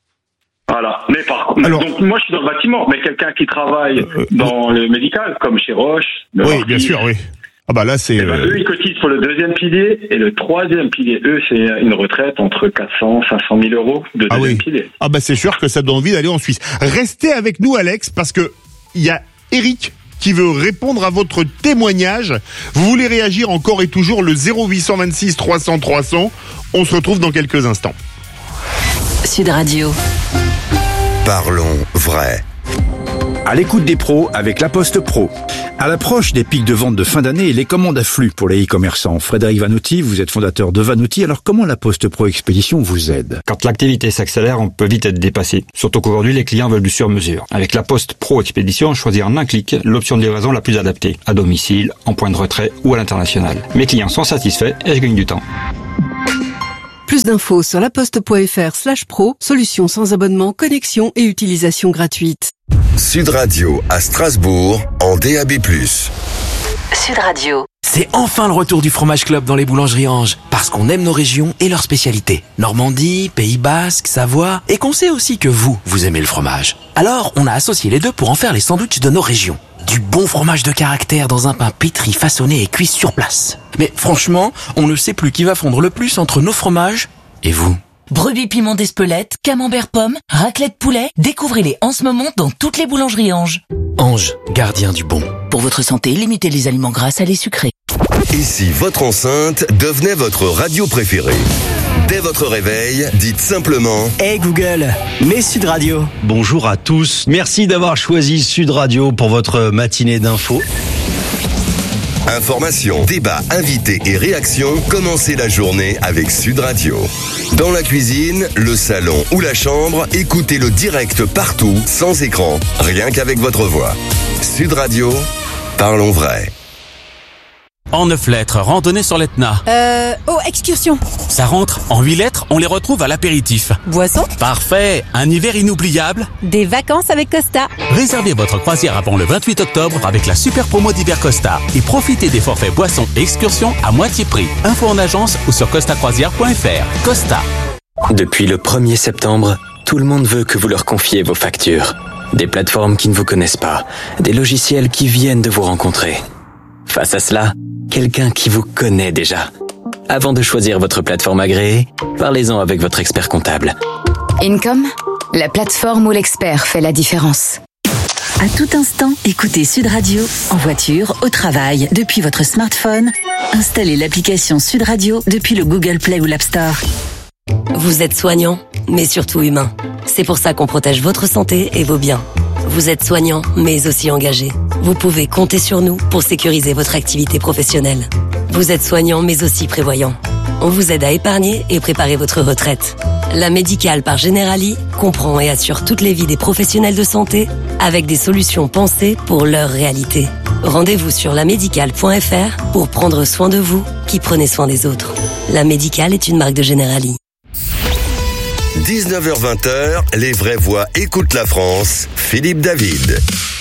Voilà. Mais par contre, Alors- donc moi je suis dans le bâtiment, mais quelqu'un qui travaille dans le médical, comme chez Roche, le Oui, Marquis, bien sûr, oui. Ah bah là c'est. eh ben, euh, eux, ils cotisent pour le deuxième pilier, et le troisième pilier, eux, c'est une retraite entre quatre cents, cinq cent mille euros de Ah deuxième oui. pilier. Ah bah c'est sûr que ça donne envie d'aller en Suisse. Restez avec nous, Alex, parce que il y a Eric qui veut répondre à votre témoignage. Vous voulez réagir encore et toujours, le zéro huit cent vingt-six trois cents trois cents. On se retrouve dans quelques instants. Sud Radio. Parlons vrai. À l'écoute des pros avec La Poste Pro. À l'approche des pics de vente de fin d'année, les commandes affluent pour les e-commerçants. Frédéric Vanotti, vous êtes fondateur de Vanotti, alors comment La Poste Pro Expédition vous aide? Quand l'activité s'accélère, on peut vite être dépassé. Surtout qu'aujourd'hui, les clients veulent du sur-mesure. Avec La Poste Pro Expédition, choisir en un clic l'option de livraison la plus adaptée. À domicile, en point de retrait ou à l'international. Mes clients sont satisfaits et je gagne du temps. Plus d'infos sur laposte.fr slash pro, solution sans abonnement, connexion et utilisation gratuite. Sud Radio à Strasbourg en D A B plus. Sud Radio. C'est enfin le retour du fromage club dans les boulangeries Ange. Parce qu'on aime nos régions et leurs spécialités. Normandie, Pays Basque, Savoie. Et qu'on sait aussi que vous, vous aimez le fromage. Alors, on a associé les deux pour en faire les sandwichs de nos régions. Du bon fromage de caractère dans un pain pétri, façonné et cuit sur place. Mais franchement, on ne sait plus qui va fondre le plus entre nos fromages et vous. Brebis piment d'Espelette, camembert pomme, raclette poulet, découvrez-les en ce moment dans toutes les boulangeries Ange. Ange, gardien du bon. Pour votre santé, limitez les aliments gras, salés, sucrés. Et si votre enceinte devenait votre radio préférée? Dès votre réveil, dites simplement Hey Google, mets Sud Radio. Bonjour à tous, merci d'avoir choisi Sud Radio pour votre matinée d'infos. Information, débat, invités et réactions, commencez la journée avec Sud Radio. Dans la cuisine, le salon ou la chambre, écoutez le direct partout, sans écran, rien qu'avec votre voix. Sud Radio, parlons vrai. En neuf lettres, randonnée sur l'Etna. Euh, oh, excursion. Ça rentre. En huit lettres, on les retrouve à l'apéritif. Boisson. Parfait. Un hiver inoubliable. Des vacances avec Costa. Réservez votre croisière avant le vingt-huit octobre avec la super promo d'hiver Costa. Et profitez des forfaits boissons et excursions à moitié prix. Info en agence ou sur costa croisière point f r. Costa. Depuis le premier septembre, tout le monde veut que vous leur confiez vos factures. Des plateformes qui ne vous connaissent pas. Des logiciels qui viennent de vous rencontrer. Face à cela, quelqu'un qui vous connaît déjà. Avant de choisir votre plateforme agréée, parlez-en avec votre expert comptable. Income, la plateforme où l'expert fait la différence. À tout instant, écoutez Sud Radio, en voiture, au travail, depuis votre smartphone. Installez l'application Sud Radio depuis le Google Play ou l'App Store. Vous êtes soignant, mais surtout humain. C'est pour ça qu'on protège votre santé et vos biens. Vous êtes soignant, mais aussi engagé. Vous pouvez compter sur nous pour sécuriser votre activité professionnelle. Vous êtes soignant, mais aussi prévoyant. On vous aide à épargner et préparer votre retraite. La Médicale par Generali comprend et assure toutes les vies des professionnels de santé avec des solutions pensées pour leur réalité. Rendez-vous sur la médicale point f r pour prendre soin de vous qui prenez soin des autres. La Médicale est une marque de Generali. dix-neuf heures vingt, les vraies voix écoutent la France. Philippe David.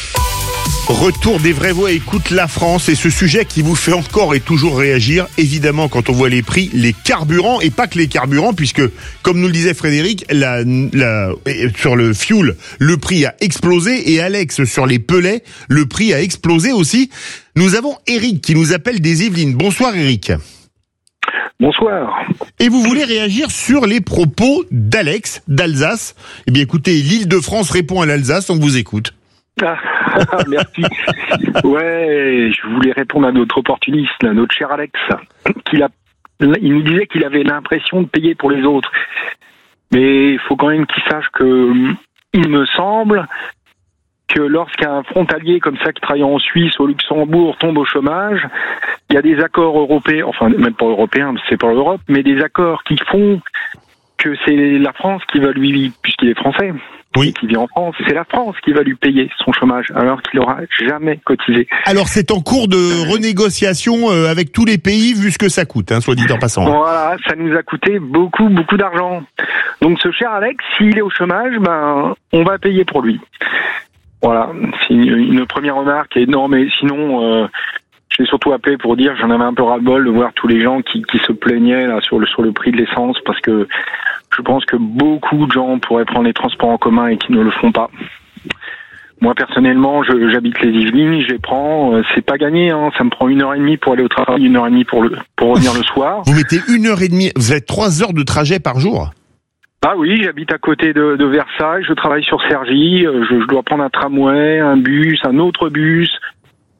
Retour des vraies voix écoute la France et ce sujet qui vous fait encore et toujours réagir, évidemment quand on voit les prix, les carburants et pas que les carburants puisque comme nous le disait Frédéric, la, la, sur le fuel, le prix a explosé et Alex sur les pellets, le prix a explosé aussi. Nous avons Eric qui nous appelle des Yvelines. Bonsoir Eric. Bonsoir. Et vous voulez réagir sur les propos d'Alex d'Alsace. Eh bien écoutez, l'Île-de-France répond à l'Alsace, on vous écoute. Ah, merci. Ouais, je voulais répondre à notre opportuniste, là, notre cher Alex, qu'il a, il nous disait qu'il avait l'impression de payer pour les autres. Mais il faut quand même qu'il sache que, il me semble, que lorsqu'un frontalier comme ça qui travaille en Suisse, au Luxembourg, tombe au chômage, il y a des accords européens, enfin même pas européens, c'est pas l'Europe, mais des accords qui font que c'est la France qui va lui, puisqu'il est français, oui, qui vit en France, c'est la France qui va lui payer son chômage, alors qu'il n'aura jamais cotisé. Alors c'est en cours de renégociation avec tous les pays, vu ce que ça coûte, hein, soit dit en passant. Voilà, ça nous a coûté beaucoup, beaucoup d'argent. Donc ce cher Alex, s'il est au chômage, ben on va payer pour lui. Voilà, c'est une, une première remarque. Et non, mais sinon, euh, j'ai surtout appelé pour dire, j'en avais un peu ras-le-bol de voir tous les gens qui, qui se plaignaient là sur le sur le prix de l'essence, parce que je pense que beaucoup de gens pourraient prendre les transports en commun et qui ne le font pas. Moi personnellement, je, j'habite les Yvelines, je les prends, euh, c'est pas gagné, hein, ça me prend une heure et demie pour aller au travail, une heure et demie pour le pour revenir le soir. Vous mettez une heure et demie, vous avez trois heures de trajet par jour. Ah oui, j'habite à côté de, de Versailles, je travaille sur Cergy, je, je dois prendre un tramway, un bus, un autre bus,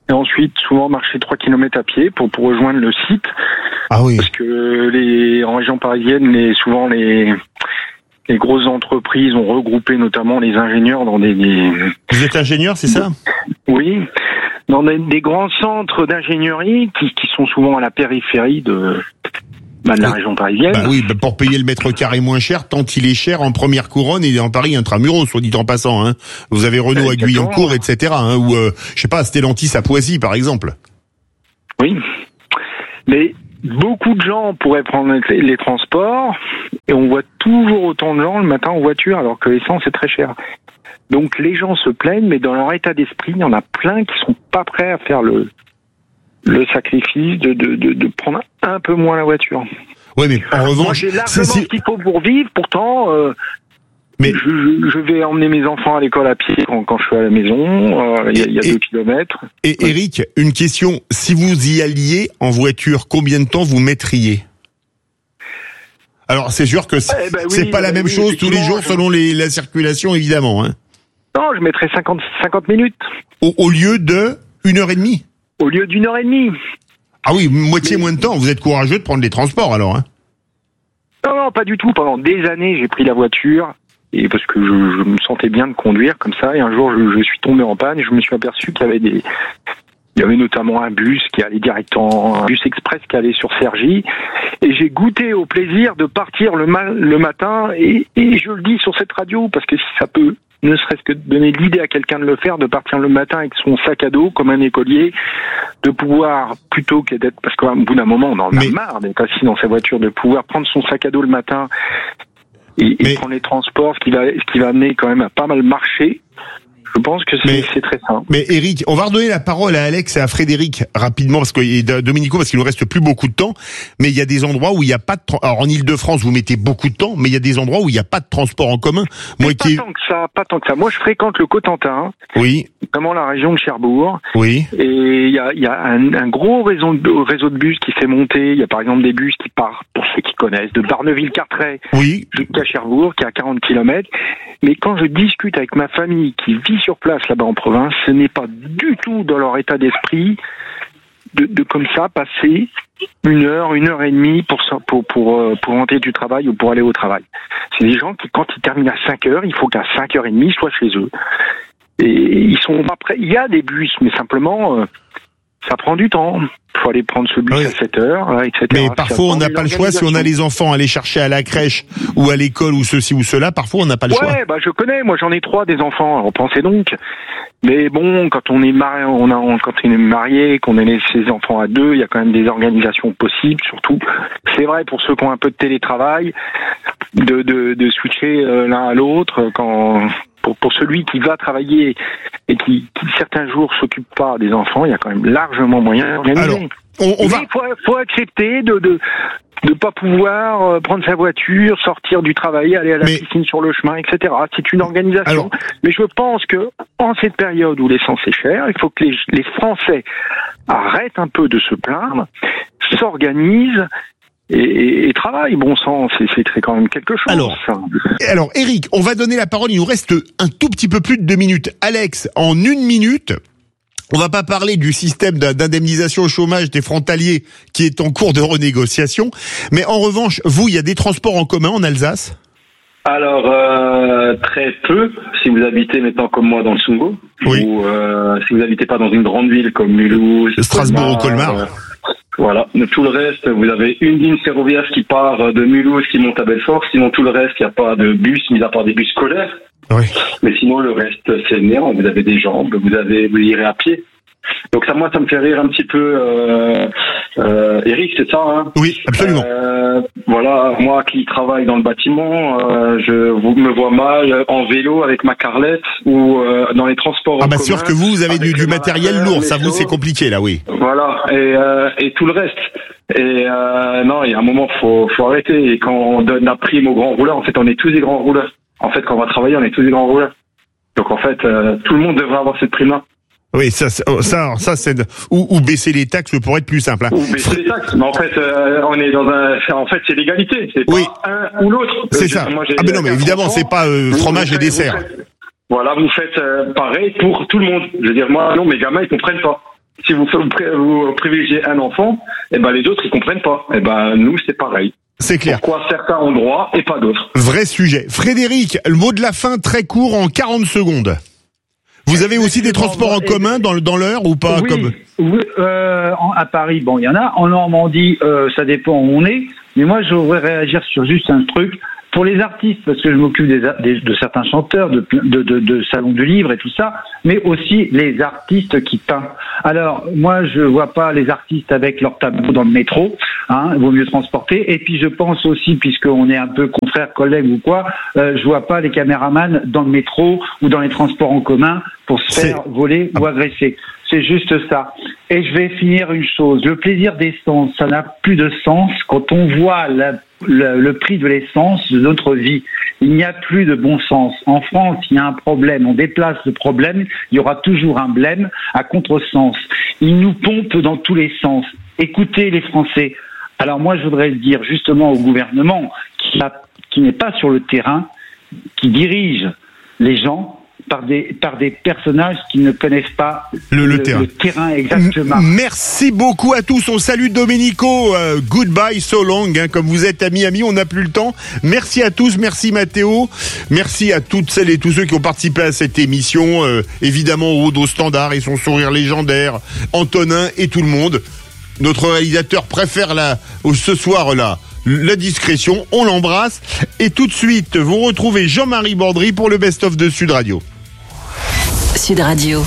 et ensuite souvent marcher trois kilomètres à pied pour, pour rejoindre le site. Ah oui. Parce que les, en région parisienne, les, souvent les, les grosses entreprises ont regroupé notamment les ingénieurs dans des... des... Vous êtes ingénieur, c'est ça? Oui, dans des, des grands centres d'ingénierie qui, qui sont souvent à la périphérie de... Bah, de la région parisienne. Bah oui, bah pour payer le mètre carré moins cher, tant il est cher en première couronne et en Paris intramuros, soit dit en passant. Hein. Vous avez Renault à Guyancourt, et cetera. Hein, ou euh, je sais pas, Stellantis à Poissy, par exemple. Oui, mais beaucoup de gens pourraient prendre les, les transports et on voit toujours autant de gens le matin en voiture alors que l'essence est très cher. Donc les gens se plaignent, mais dans leur état d'esprit, il y en a plein qui sont pas prêts à faire le le sacrifice de, de, de, de prendre un peu moins la voiture. Oui, mais en revanche... Moi, j'ai largement ce qu'il faut pour vivre, pourtant, euh, mais... je, je, je vais emmener mes enfants à l'école à pied quand, quand je suis à la maison, il euh, y a, y a deux kilomètres. Et oui. Eric, une question, si vous y alliez en voiture, combien de temps vous mettriez ? Alors, c'est sûr que c'est, eh ben oui, c'est pas la même oui, chose tous les jours je... selon les, la circulation, évidemment. Hein. Non, je mettrais cinquante, cinquante minutes. Au, au lieu de une heure et demie ? Au lieu d'une heure et demie. Ah oui, moitié mais... moins de temps. Vous êtes courageux de prendre les transports alors, hein? Non, non, pas du tout. Pendant des années, j'ai pris la voiture et parce que je, je me sentais bien de conduire comme ça. Et un jour, je, je suis tombé en panne et je me suis aperçu qu'il y avait des, il y avait notamment un bus qui allait directement, un bus express qui allait sur Cergy. Et j'ai goûté au plaisir de partir le, ma- le matin et, et je le dis sur cette radio parce que si ça peut ne serait-ce que donner l'idée à quelqu'un de le faire, de partir le matin avec son sac à dos, comme un écolier, de pouvoir, plutôt que d'être, parce qu'au bout d'un moment, on en a Mais... marre d'être assis dans sa voiture, de pouvoir prendre son sac à dos le matin et, Mais... et prendre les transports, ce qui va, ce qui va amener quand même à pas mal marcher. Je pense que c'est, mais, c'est très simple. Mais Eric, on va redonner la parole à Alex et à Frédéric rapidement parce que et Domenico parce qu'il nous reste plus beaucoup de temps. Mais il y a des endroits où il n'y a pas de. Tra- Alors en Île-de-France, vous mettez beaucoup de temps, mais il y a des endroits où il n'y a pas de transport en commun. Moi, pas qui... tant que ça, pas tant que ça. Moi, je fréquente le Cotentin. Oui. Notamment la région de Cherbourg. Oui. Et il y a, il y a un, un gros réseau de, réseau de bus qui s'est monté. Il y a par exemple des bus qui partent, pour ceux qui connaissent, de Barneville-Carteret oui. jusqu'à Cherbourg, qui est à quarante kilomètres. Mais quand je discute avec ma famille qui vit sur place là-bas en province, ce n'est pas du tout dans leur état d'esprit de, de comme ça passer une heure, une heure et demie pour pour pour pour rentrer du travail ou pour aller au travail. C'est des gens qui, quand ils terminent à cinq heures, il faut qu'à cinq heures et demie, ils soient chez eux. Et ils sont pas prêts. Il y a des bus, mais simplement, euh, ça prend du temps. Il faut aller prendre ce bus oui. à sept heures, et cetera. Mais parfois, on n'a pas le choix. Si on a les enfants à aller chercher à la crèche ou à l'école ou ceci ou cela, parfois, on n'a pas le ouais, choix. Ouais, bah, je connais. Moi, j'en ai trois des enfants. Alors, pensez donc. Mais bon, quand on est marié, on a, quand on est marié, qu'on a ses enfants à deux, il y a quand même des organisations possibles. Surtout, c'est vrai pour ceux qui ont un peu de télétravail, de, de, de switcher l'un à l'autre quand, Pour, pour celui qui va travailler et qui, qui certains jours s'occupe pas des enfants, il y a quand même largement moyen d'organiser. Alors, on, on va... Il faut, faut accepter de de de pas pouvoir prendre sa voiture, sortir du travail, aller à la Mais... piscine sur le chemin, et cetera. C'est une organisation. Alors... Mais je pense que en cette période où l'essence est chère, il faut que les, les Français arrêtent un peu de se plaindre, s'organisent. Et, et, et travail, bon sang, c'est, c'est, c'est quand même quelque chose. Alors, alors, Eric, on va donner la parole. Il nous reste un tout petit peu plus de deux minutes. Alex, en une minute, on va pas parler du système d'indemnisation au chômage des frontaliers qui est en cours de renégociation, mais en revanche, vous, il y a des transports en commun en Alsace ? Alors, euh, très peu, si vous habitez maintenant comme moi dans le Sungo, oui. ou euh, si vous habitez pas dans une grande ville comme Mulhouse, Strasbourg ou Colmar. Euh, Voilà. Tout le reste, vous avez une ligne ferroviaire qui part de Mulhouse qui monte à Belfort. Sinon, tout le reste, il n'y a pas de bus, mis à part des bus scolaires. Oui. Mais sinon, le reste, c'est néant. Vous avez des jambes, vous avez, vous irez à pied. Donc ça, moi, ça me fait rire un petit peu. Euh, euh, Eric, c'est ça, hein ? Oui, absolument. Euh, voilà, moi qui travaille dans le bâtiment, euh, je vous me vois mal en vélo avec ma carrelette ou euh, dans les transports en commun. Ah bah commun, sûr que vous, vous avez du, du matériel lourd, ça vous c'est compliqué là, oui. Voilà, et, euh, et tout le reste. Et euh, non, il y a un moment, faut, faut arrêter. Et quand on donne la prime aux grands rouleurs, en fait, on est tous des grands rouleurs. En fait, quand on va travailler, on est tous des grands rouleurs. Donc en fait, euh, tout le monde devrait avoir cette prime-là. Oui, ça, ça, ça, c'est de... ou, ou baisser les taxes pourrait être plus simple. Hein. Ou baisser les taxes, mais en fait, euh, on est dans un, en fait, c'est l'égalité, c'est oui. pas un ou l'autre. C'est euh, ça. Moi, ah ben non, mais évidemment, enfants, c'est pas euh, fromage et dessert. Vous faites, voilà, vous faites euh, pareil pour tout le monde. Je veux dire, moi, non, mes gamins, ils comprennent pas. si vous, vous privilégiez un enfant, eh ben les autres ils comprennent pas. Eh ben nous c'est pareil. C'est clair. Pourquoi certains ont droit et pas d'autres? Vrai sujet. Frédéric, le mot de la fin très court en quarante secondes. Vous avez aussi des transports en commun dans, dans l'heure ou pas? Oui, comme... oui euh, en, à Paris, bon, il y en a. En Normandie, euh, ça dépend où on est. Mais moi, je voudrais réagir sur juste un truc. Pour les artistes, parce que je m'occupe des, des, de certains chanteurs, de, de, de, de salons du livre et tout ça, mais aussi les artistes qui peignent. Alors, moi, je vois pas les artistes avec leur tableau dans le métro, hein, il vaut mieux transporter. Et puis, je pense aussi, puisqu'on est un peu confrères, collègues ou quoi, euh, je vois pas les caméramans dans le métro ou dans les transports en commun pour se faire C'est... voler ou agresser. C'est juste ça. Et je vais finir une chose. Le plaisir d'essence, ça n'a plus de sens quand on voit la, le, le prix de l'essence de notre vie. Il n'y a plus de bon sens. En France, il y a un problème. On déplace le problème. Il y aura toujours un blême à contresens. Ils nous pompent dans tous les sens. Écoutez les Français. Alors moi, je voudrais dire justement au gouvernement qui, a, qui n'est pas sur le terrain, qui dirige les gens par des par des personnages qui ne connaissent pas le, le, le, terrain. le terrain exactement. M- merci beaucoup à tous. On salue Domenico. Euh, goodbye, so long. Hein, comme vous êtes à Miami, on n'a plus le temps. Merci à tous. Merci Mathéo. Merci à toutes celles et tous ceux qui ont participé à cette émission. Euh, évidemment, Aude au standard et son sourire légendaire, Antonin et tout le monde. Notre réalisateur préfère la ce soir là. La discrétion, on l'embrasse. Et tout de suite, vous retrouvez Jean-Marie Bordry pour le best-of de Sud Radio. Sud Radio.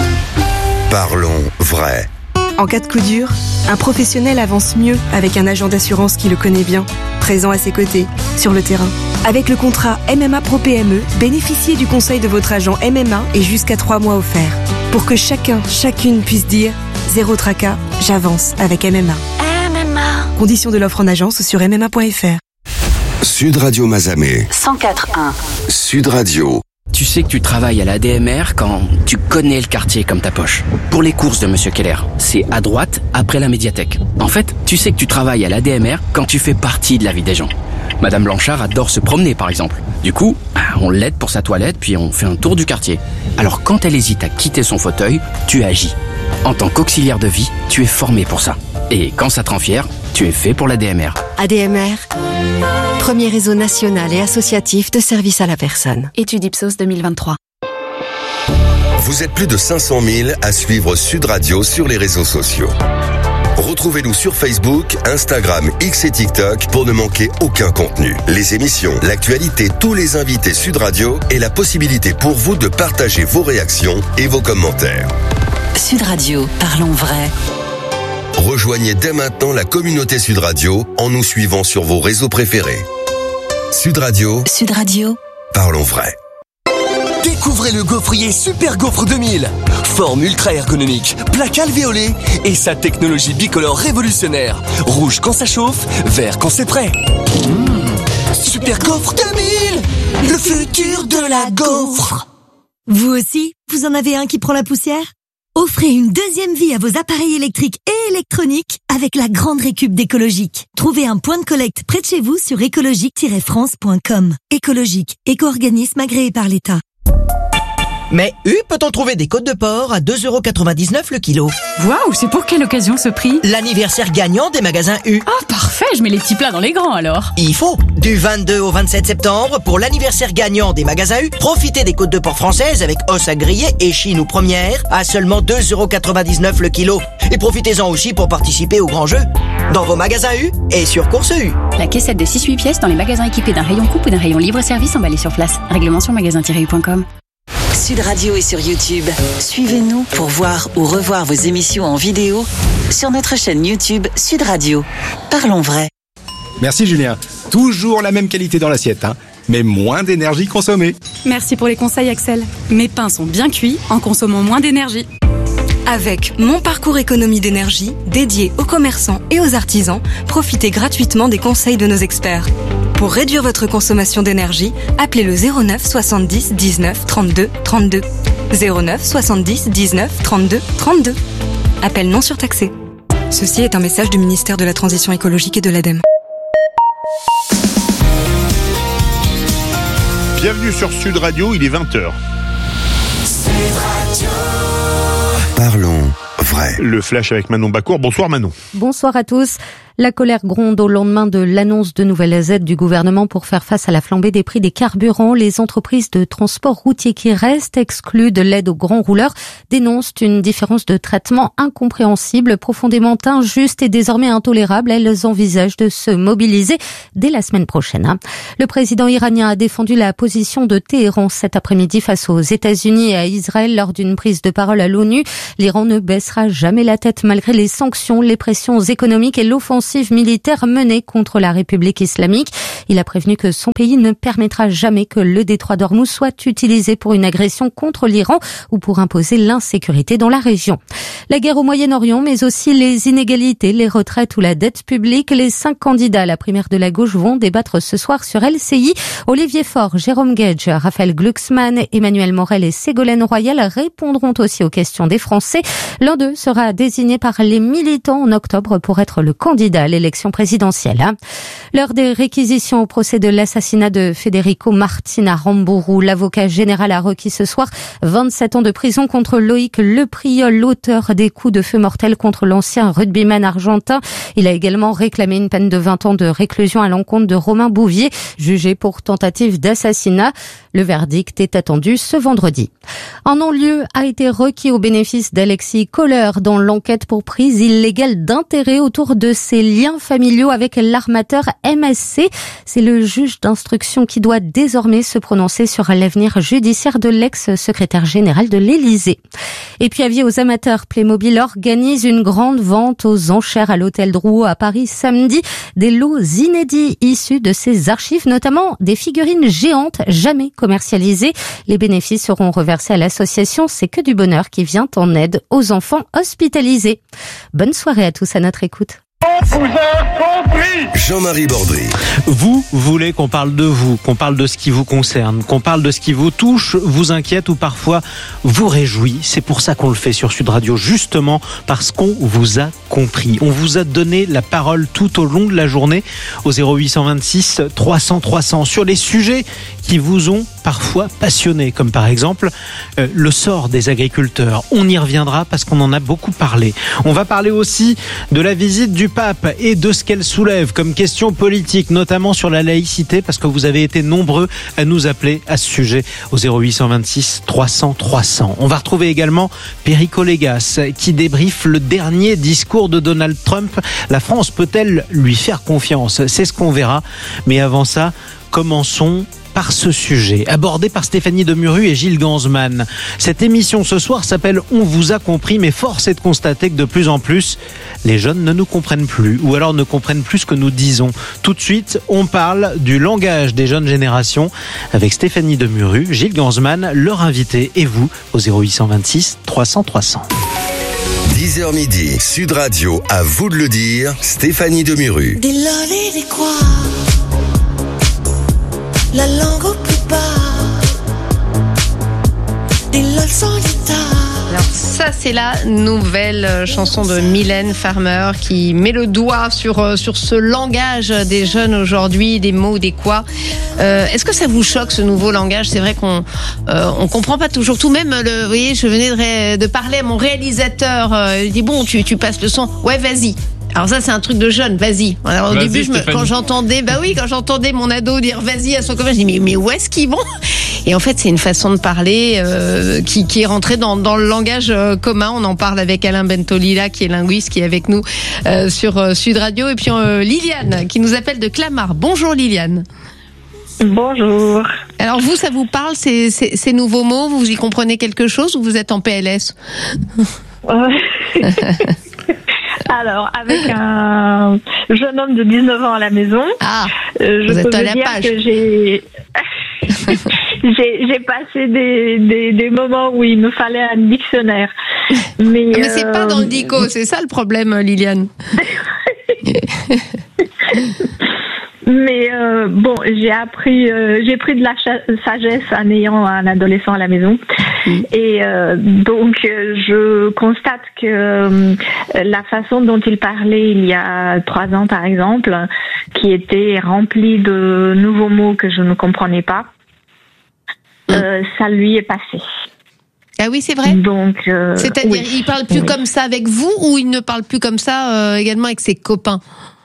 Parlons vrai. En cas de coup dur, un professionnel avance mieux avec un agent d'assurance qui le connaît bien, présent à ses côtés, sur le terrain. Avec le contrat M M A Pro P M E, bénéficiez du conseil de votre agent M M A et jusqu'à trois mois offerts. Pour que chacun, chacune puisse dire « Zéro tracas, j'avance avec M M A ». Conditions de l'offre en agence sur m m a point f r. Sud Radio Mazamet. cent quatre un. Sud Radio. Tu sais que tu travailles à la D M R quand tu connais le quartier comme ta poche. Pour les courses de Monsieur Keller, c'est à droite, après la médiathèque. En fait, tu sais que tu travailles à la D M R quand tu fais partie de la vie des gens. Madame Blanchard adore se promener, par exemple. Du coup, on l'aide pour sa toilette, puis on fait un tour du quartier. Alors quand elle hésite à quitter son fauteuil, tu agis. En tant qu'auxiliaire de vie, tu es formé pour ça. Et quand ça te rend fier, tu es fait pour la D M R. A D M R, premier réseau national et associatif de services à la personne. Étude Ipsos deux mille vingt-trois. Vous êtes plus de cinq cent mille à suivre Sud Radio sur les réseaux sociaux. Retrouvez-nous sur Facebook, Instagram, X et TikTok pour ne manquer aucun contenu. Les émissions, l'actualité, tous les invités Sud Radio et la possibilité pour vous de partager vos réactions et vos commentaires. Sud Radio, parlons vrai. Rejoignez dès maintenant la communauté Sud Radio en nous suivant sur vos réseaux préférés. Sud Radio. Sud Radio. Parlons vrai. Découvrez le gaufrier Super Gaufre deux mille. Forme ultra ergonomique, plaque alvéolée et sa technologie bicolore révolutionnaire. Rouge quand ça chauffe, vert quand c'est prêt. Mmh. Super Gaufre deux mille, le futur de la gaufre. Vous aussi, vous en avez un qui prend la poussière ? Offrez une deuxième vie à vos appareils électriques et électroniques avec la grande récup d'Écologique. Trouvez un point de collecte près de chez vous sur écologique tiret france point com. Écologique, éco-organisme agréé par l'État. Mais U, peut-on trouver des côtes de porc à deux euros quatre-vingt-dix-neuf le kilo? Waouh, c'est pour quelle occasion ce prix? L'anniversaire gagnant des magasins U. Ah, parfait, je mets les petits plats dans les grands alors. Il faut. Du vingt-deux au vingt-sept septembre, pour l'anniversaire gagnant des magasins U, profitez des côtes de porc françaises avec os à griller et chine ou première à seulement deux euros quatre-vingt-dix-neuf le kilo. Et profitez-en aussi pour participer au grand jeu. Dans vos magasins U et sur Course U. La caissette de six huit pièces dans les magasins équipés d'un rayon coupe ou d'un rayon libre-service emballé sur place. Règlement sur magasin tiret u point com. Sud Radio est sur YouTube. Suivez-nous pour voir ou revoir vos émissions en vidéo sur notre chaîne YouTube Sud Radio. Parlons vrai. Merci Julien. Toujours la même qualité dans l'assiette, hein, mais moins d'énergie consommée. Merci pour les conseils Axel. Mes pains sont bien cuits en consommant moins d'énergie. Avec Mon Parcours Économie d'énergie, dédié aux commerçants et aux artisans, profitez gratuitement des conseils de nos experts. Pour réduire votre consommation d'énergie, appelez le zéro neuf soixante-dix dix-neuf trente-deux trente-deux. zéro neuf soixante-dix dix-neuf trente-deux trente-deux. Appel non surtaxé. Ceci est un message du ministère de la Transition écologique et de l'ADEME. Bienvenue sur Sud Radio, il est vingt heures. Parlons vrai. Le flash avec Manon Bacour. Bonsoir Manon. Bonsoir à tous. La colère gronde au lendemain de l'annonce de nouvelles aides du gouvernement pour faire face à la flambée des prix des carburants. Les entreprises de transport routier qui restent exclues de l'aide aux grands rouleurs dénoncent une différence de traitement incompréhensible, profondément injuste et désormais intolérable. Elles envisagent de se mobiliser dès la semaine prochaine. Le président iranien a défendu la position de Téhéran cet après-midi face aux États-Unis et à Israël lors d'une prise de parole à l'ONU. L'Iran ne baissera jamais la tête malgré les sanctions, les pressions économiques et l'offensive militaire menée contre la République islamique. Il a prévenu que son pays ne permettra jamais que le détroit d'Ormuz soit utilisé pour une agression contre l'Iran ou pour imposer l'insécurité dans la région. La guerre au Moyen-Orient, mais aussi les inégalités, les retraites ou la dette publique. Les cinq candidats à la primaire de la gauche vont débattre ce soir sur L C I. Olivier Faure, Jérôme Gage, Raphaël Glucksmann, Emmanuel Morel et Ségolène Royal répondront aussi aux questions des Français. L'un d'eux sera désigné par les militants en octobre pour être le candidat à l'élection présidentielle. L'heure des réquisitions au procès de l'assassinat de Federico Martina Rambourou. L'avocat général a requis ce soir vingt-sept ans de prison contre Loïc Lepriol, l'auteur des coups de feu mortels contre l'ancien rugbyman argentin. Il a également réclamé une peine de vingt ans de réclusion à l'encontre de Romain Bouvier, jugé pour tentative d'assassinat. Le verdict est attendu ce vendredi. Un non-lieu a été requis au bénéfice d'Alexis Kohler dans l'enquête pour prise illégale d'intérêt autour de ses liens familiaux avec l'armateur M S C. C'est le juge d'instruction qui doit désormais se prononcer sur l'avenir judiciaire de l'ex-secrétaire général de l'Élysée. Et puis avis aux amateurs, Playmobil organise une grande vente aux enchères à l'hôtel Drouot à Paris samedi. Des lots inédits issus de ses archives, notamment des figurines géantes jamais commercialisées. Les bénéfices seront reversés à l'association C'est que du bonheur qui vient en aide aux enfants hospitalisés. Bonne soirée à tous à notre écoute. Vous a compris. Jean-Marie Bordry. Vous voulez qu'on parle de vous, qu'on parle de ce qui vous concerne, qu'on parle de ce qui vous touche, vous inquiète ou parfois vous réjouit. C'est pour ça qu'on le fait sur Sud Radio, justement parce qu'on vous a compris. On vous a donné la parole tout au long de la journée au zéro huit cent vingt-six trois cents trois cents sur les sujets qui vous ont parfois passionné, comme par exemple euh, le sort des agriculteurs. On y reviendra parce qu'on en a beaucoup parlé. On va parler aussi de la visite du pape et de ce qu'elle soulève comme question politique, notamment sur la laïcité, parce que vous avez été nombreux à nous appeler à ce sujet au zéro huit cent vingt-six trois cents trois cents. On va retrouver également Perico Légas qui débriefe le dernier discours de Donald Trump. La France peut-elle lui faire confiance ? C'est ce qu'on verra. Mais avant ça, commençons par ce sujet, abordé par Stéphanie Demuru et Gilles Ganzmann. Cette émission ce soir s'appelle « On vous a compris », mais force est de constater que de plus en plus, les jeunes ne nous comprennent plus, ou alors ne comprennent plus ce que nous disons. Tout de suite, on parle du langage des jeunes générations avec Stéphanie Demuru, Gilles Ganzmann, leur invité, et vous, au zéro huit cent vingt-six trois cents trois cents. dix heures midi, Sud Radio, à vous de le dire, Stéphanie Demuru. Dis-le, dis quoi ? La langue au plus bas, dis-le sans guitare. Alors ça, c'est la nouvelle chanson de Mylène Farmer qui met le doigt sur, sur ce langage des jeunes aujourd'hui, des mots, des quoi. Euh, est-ce que ça vous choque, ce nouveau langage ? C'est vrai qu'on euh, on comprend pas toujours tout. Même, le, vous voyez, je venais de, ré, de parler à mon réalisateur. Euh, il dit, bon, tu, tu passes le son. Ouais, vas-y. Alors ça, c'est un truc de jeune, vas-y. Alors au vas-y, début, je me, quand j'entendais, bah oui, quand j'entendais mon ado dire vas-y à son copain, je dis mais, mais où est-ce qu'ils vont ? Et en fait, c'est une façon de parler euh, qui, qui est rentrée dans, dans le langage euh, commun. On en parle avec Alain Bentolila, qui est linguiste, qui est avec nous euh, sur euh, Sud Radio. Et puis euh, Liliane, qui nous appelle de Clamart. Bonjour Liliane. Bonjour. Alors vous, ça vous parle, ces, ces, ces nouveaux mots ? Vous y comprenez quelque chose ou vous êtes en P L S ? Alors, avec un jeune homme de dix-neuf ans à la maison, ah, euh, je peux vous dire que j'ai... j'ai, j'ai passé des, des, des moments où il me fallait un dictionnaire. Mais, Mais c'est euh... pas dans le dico, c'est ça le problème, Liliane. Mais euh, bon, j'ai appris, euh, j'ai pris de la cha- sagesse en ayant un adolescent à la maison, mmh. et euh, donc euh, je constate que euh, la façon dont il parlait il y a trois ans, par exemple, qui était remplie de nouveaux mots que je ne comprenais pas, mmh. euh, ça lui est passé. Ah oui, c'est vrai. Donc, euh, c'est-à-dire, oui. il parle plus Oui. comme ça avec vous ou il ne parle plus comme ça euh, également avec ses copains?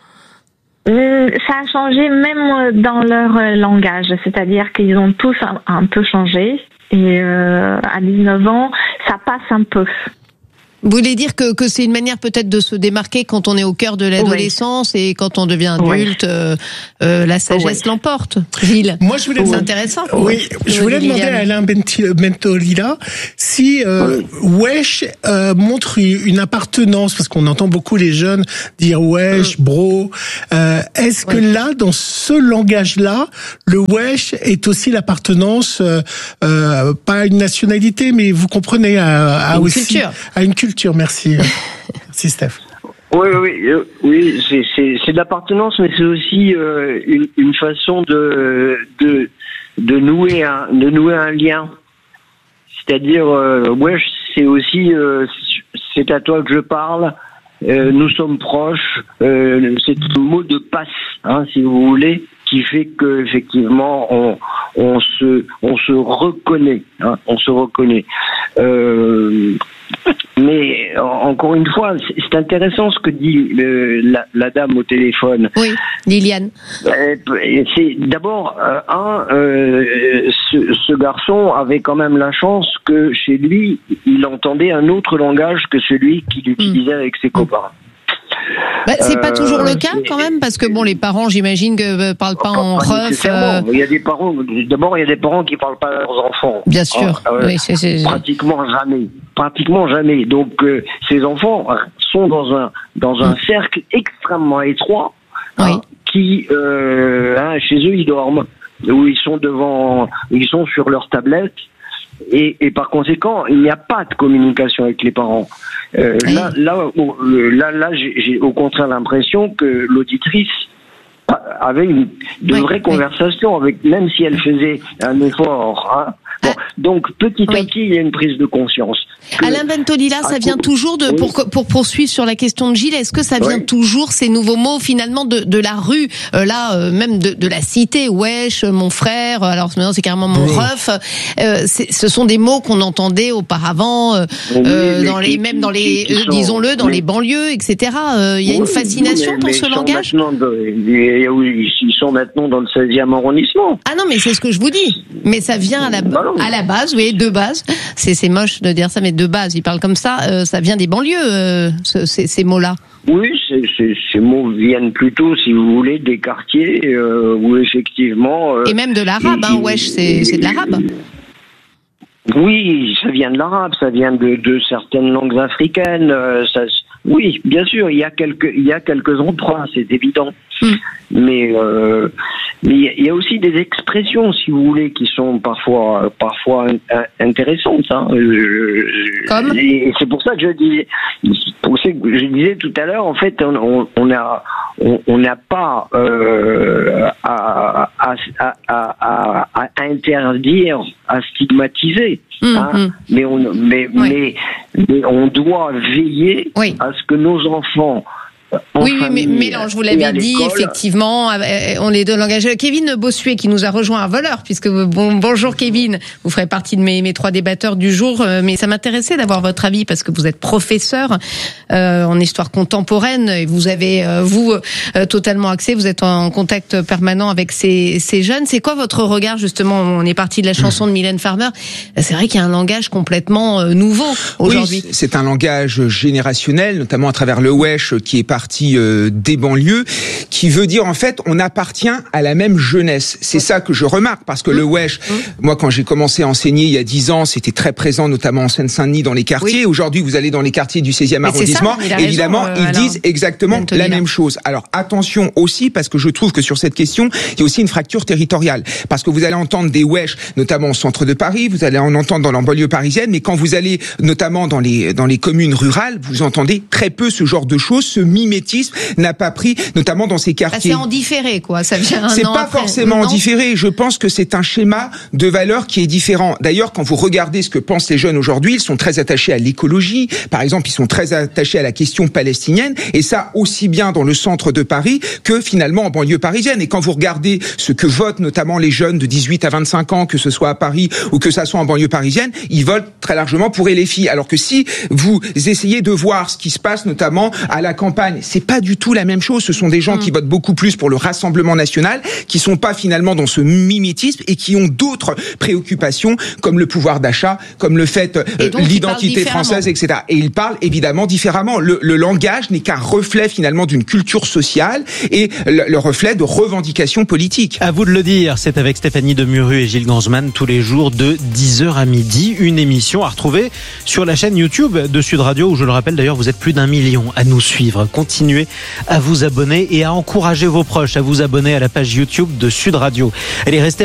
Euh, Ça a changé même dans leur euh, langage, c'est-à-dire qu'ils ont tous un, un peu changé. Et euh, à dix-neuf ans, ça passe un peu. Vous voulez dire que, que c'est une manière peut-être de se démarquer quand on est au cœur de l'adolescence oui. et quand on devient adulte, oui. euh, euh, la sagesse oui. l'emporte. Gilles, moi je voulais c'est oui. intéressant. Oui, je voulais demander à Alain Bentolila si euh, oui. wesh euh, montre une appartenance, parce qu'on entend beaucoup les jeunes dire wesh, bro. Euh, est-ce oui. que là, dans ce langage-là, le wesh est aussi l'appartenance, euh, euh, pas à une nationalité, mais vous comprenez, à, à une aussi culture. à une culture. Merci, merci Steph. Oui, oui, euh, oui, c'est, c'est, c'est de l'appartenance, mais c'est aussi euh, une, une façon de, de, de nouer un, de nouer un lien. C'est-à-dire, euh, ouais, c'est aussi, euh, c'est à toi que je parle. Euh, nous sommes proches. Euh, c'est un mot de passe, hein, si vous voulez, qui fait que effectivement on, on se, on se reconnaît, hein, on se reconnaît. Euh, Mais encore une fois, c'est intéressant ce que dit euh, la, la dame au téléphone. Oui, Liliane. Euh, c'est d'abord euh, un, euh, ce, ce garçon avait quand même la chance que chez lui, il entendait un autre langage que celui qu'il utilisait mmh. avec ses copains. Bah, c'est pas euh, toujours le cas quand même, parce que bon, les parents, j'imagine, que parlent pas en ref. Euh... Il y a des parents. D'abord, il y a des parents qui parlent pas à leurs enfants. Bien sûr. Euh, oui, c'est, c'est... Pratiquement jamais. Pratiquement jamais. Donc, euh, ces enfants sont dans un dans un mmh. cercle extrêmement étroit, oui. hein, qui euh, hein, chez eux ils dorment, où ils sont devant, ils sont sur leur tablette. Et, et par conséquent, il n'y a pas de communication avec les parents. Euh, oui. Là, là, là, là, j'ai, j'ai au contraire l'impression que l'auditrice avait une, de oui, vraies oui. conversations avec, même si elle faisait un effort. Hein. Bon, donc petit à oui. petit, il y a une prise de conscience. Que, Alain Bentolila, ça vient toujours de, pour, pour poursuivre sur la question de Gilles, est-ce que ça vient oui. toujours, ces nouveaux mots, finalement, de, de la rue, euh, là, euh, même de, de la cité, wesh, mon frère, alors maintenant c'est carrément mon oui. ref, euh, c'est, ce sont des mots qu'on entendait auparavant, euh, oui, euh, dans les, même dans les, euh, sont, disons-le, dans mais, les banlieues, et cetera. Il euh, y a oui, une fascination mais, pour mais ce langage de, oui, ils sont maintenant dans le seizième arrondissement. Ah non, mais c'est ce que je vous dis. Mais ça vient à la, à la base, oui, de base. C'est, c'est moche de dire ça, mais de base, ils parlent comme ça. Euh, ça vient des banlieues, euh, ce, ces, ces mots-là. Oui, c'est, c'est, ces mots viennent plutôt, si vous voulez, des quartiers euh, où effectivement. Euh, Et même de l'arabe, hein, wesh, c'est, c'est de l'arabe. Oui, ça vient de l'arabe, ça vient de, de certaines langues africaines. Euh, ça, oui, bien sûr, il y a quelques, il y a quelques emprunts, c'est évident. Mm. Mais euh, mais il y a aussi des expressions, si vous voulez, qui sont parfois parfois intéressantes. Hein. Comme et c'est pour ça que je disais, pour ça que je disais tout à l'heure, en fait, on, on a on n'a pas euh, à, à, à, à, à interdire, à stigmatiser. Mmh, hein, mmh. mais, on, mais, oui. mais, mais on doit veiller oui. à ce que nos enfants Oui, oui, mais Mélange, vous l'avez dit, effectivement, on les donne l'engagé. Kevin Bossuet qui nous a rejoint à Voleur, puisque bon, bonjour Kevin, vous ferez partie de mes, mes trois débatteurs du jour, mais ça m'intéressait d'avoir votre avis parce que vous êtes professeur euh, en histoire contemporaine et vous avez, euh, vous, euh, totalement axé, vous êtes en contact permanent avec ces, ces jeunes. C'est quoi votre regard, justement? On est parti de la chanson de Mylène Farmer. C'est vrai qu'il y a un langage complètement euh, nouveau aujourd'hui. Oui, c'est un langage générationnel, notamment à travers le wesh qui est partie euh, des banlieues, qui veut dire en fait on appartient à la même jeunesse. C'est ça que je remarque, parce que mmh. le wesh, mmh. moi quand j'ai commencé à enseigner il y a dix ans, c'était très présent, notamment en Seine-Saint-Denis, dans les quartiers. Oui. Aujourd'hui, vous allez dans les quartiers du seizième Mais arrondissement, ça, évidemment, raison, euh, ils disent exactement la même chose. Alors attention aussi, parce que je trouve que sur cette question, il y a aussi une fracture territoriale. Parce que vous allez entendre des wesh, notamment au centre de Paris, vous allez en entendre dans la banlieue parisienne, mais quand vous allez notamment dans les, dans les communes rurales, vous entendez très peu ce genre de choses, ce mime mimétisme n'a pas pris, notamment dans ces quartiers. C'est en différé, quoi. Ça vient un C'est an pas après. forcément en Non. différé. Je pense que c'est un schéma de valeurs qui est différent. D'ailleurs, quand vous regardez ce que pensent les jeunes aujourd'hui, ils sont très attachés à l'écologie. Par exemple, ils sont très attachés à la question palestinienne. Et ça, aussi bien dans le centre de Paris que finalement en banlieue parisienne. Et quand vous regardez ce que votent notamment les jeunes de dix-huit à vingt-cinq ans, que ce soit à Paris ou que ça soit en banlieue parisienne, ils votent très largement pour L F I. Alors que si vous essayez de voir ce qui se passe notamment à la campagne, c'est pas du tout la même chose. Ce sont des gens mmh. qui votent beaucoup plus pour le Rassemblement national, qui sont pas finalement dans ce mimétisme et qui ont d'autres préoccupations comme le pouvoir d'achat, comme le fait euh, l'identité française, et cetera. Et ils parlent évidemment différemment. Le, le langage n'est qu'un reflet finalement d'une culture sociale et le, le reflet de revendications politiques. À vous de le dire, c'est avec Stéphanie Demuru et Gilles Gansman tous les jours de dix heures à midi. Une émission à retrouver sur la chaîne YouTube de Sud Radio où, je le rappelle d'ailleurs, vous êtes plus d'un million à nous suivre. Continuez à vous abonner et à encourager vos proches à vous abonner à la page YouTube de Sud Radio. Elle est restée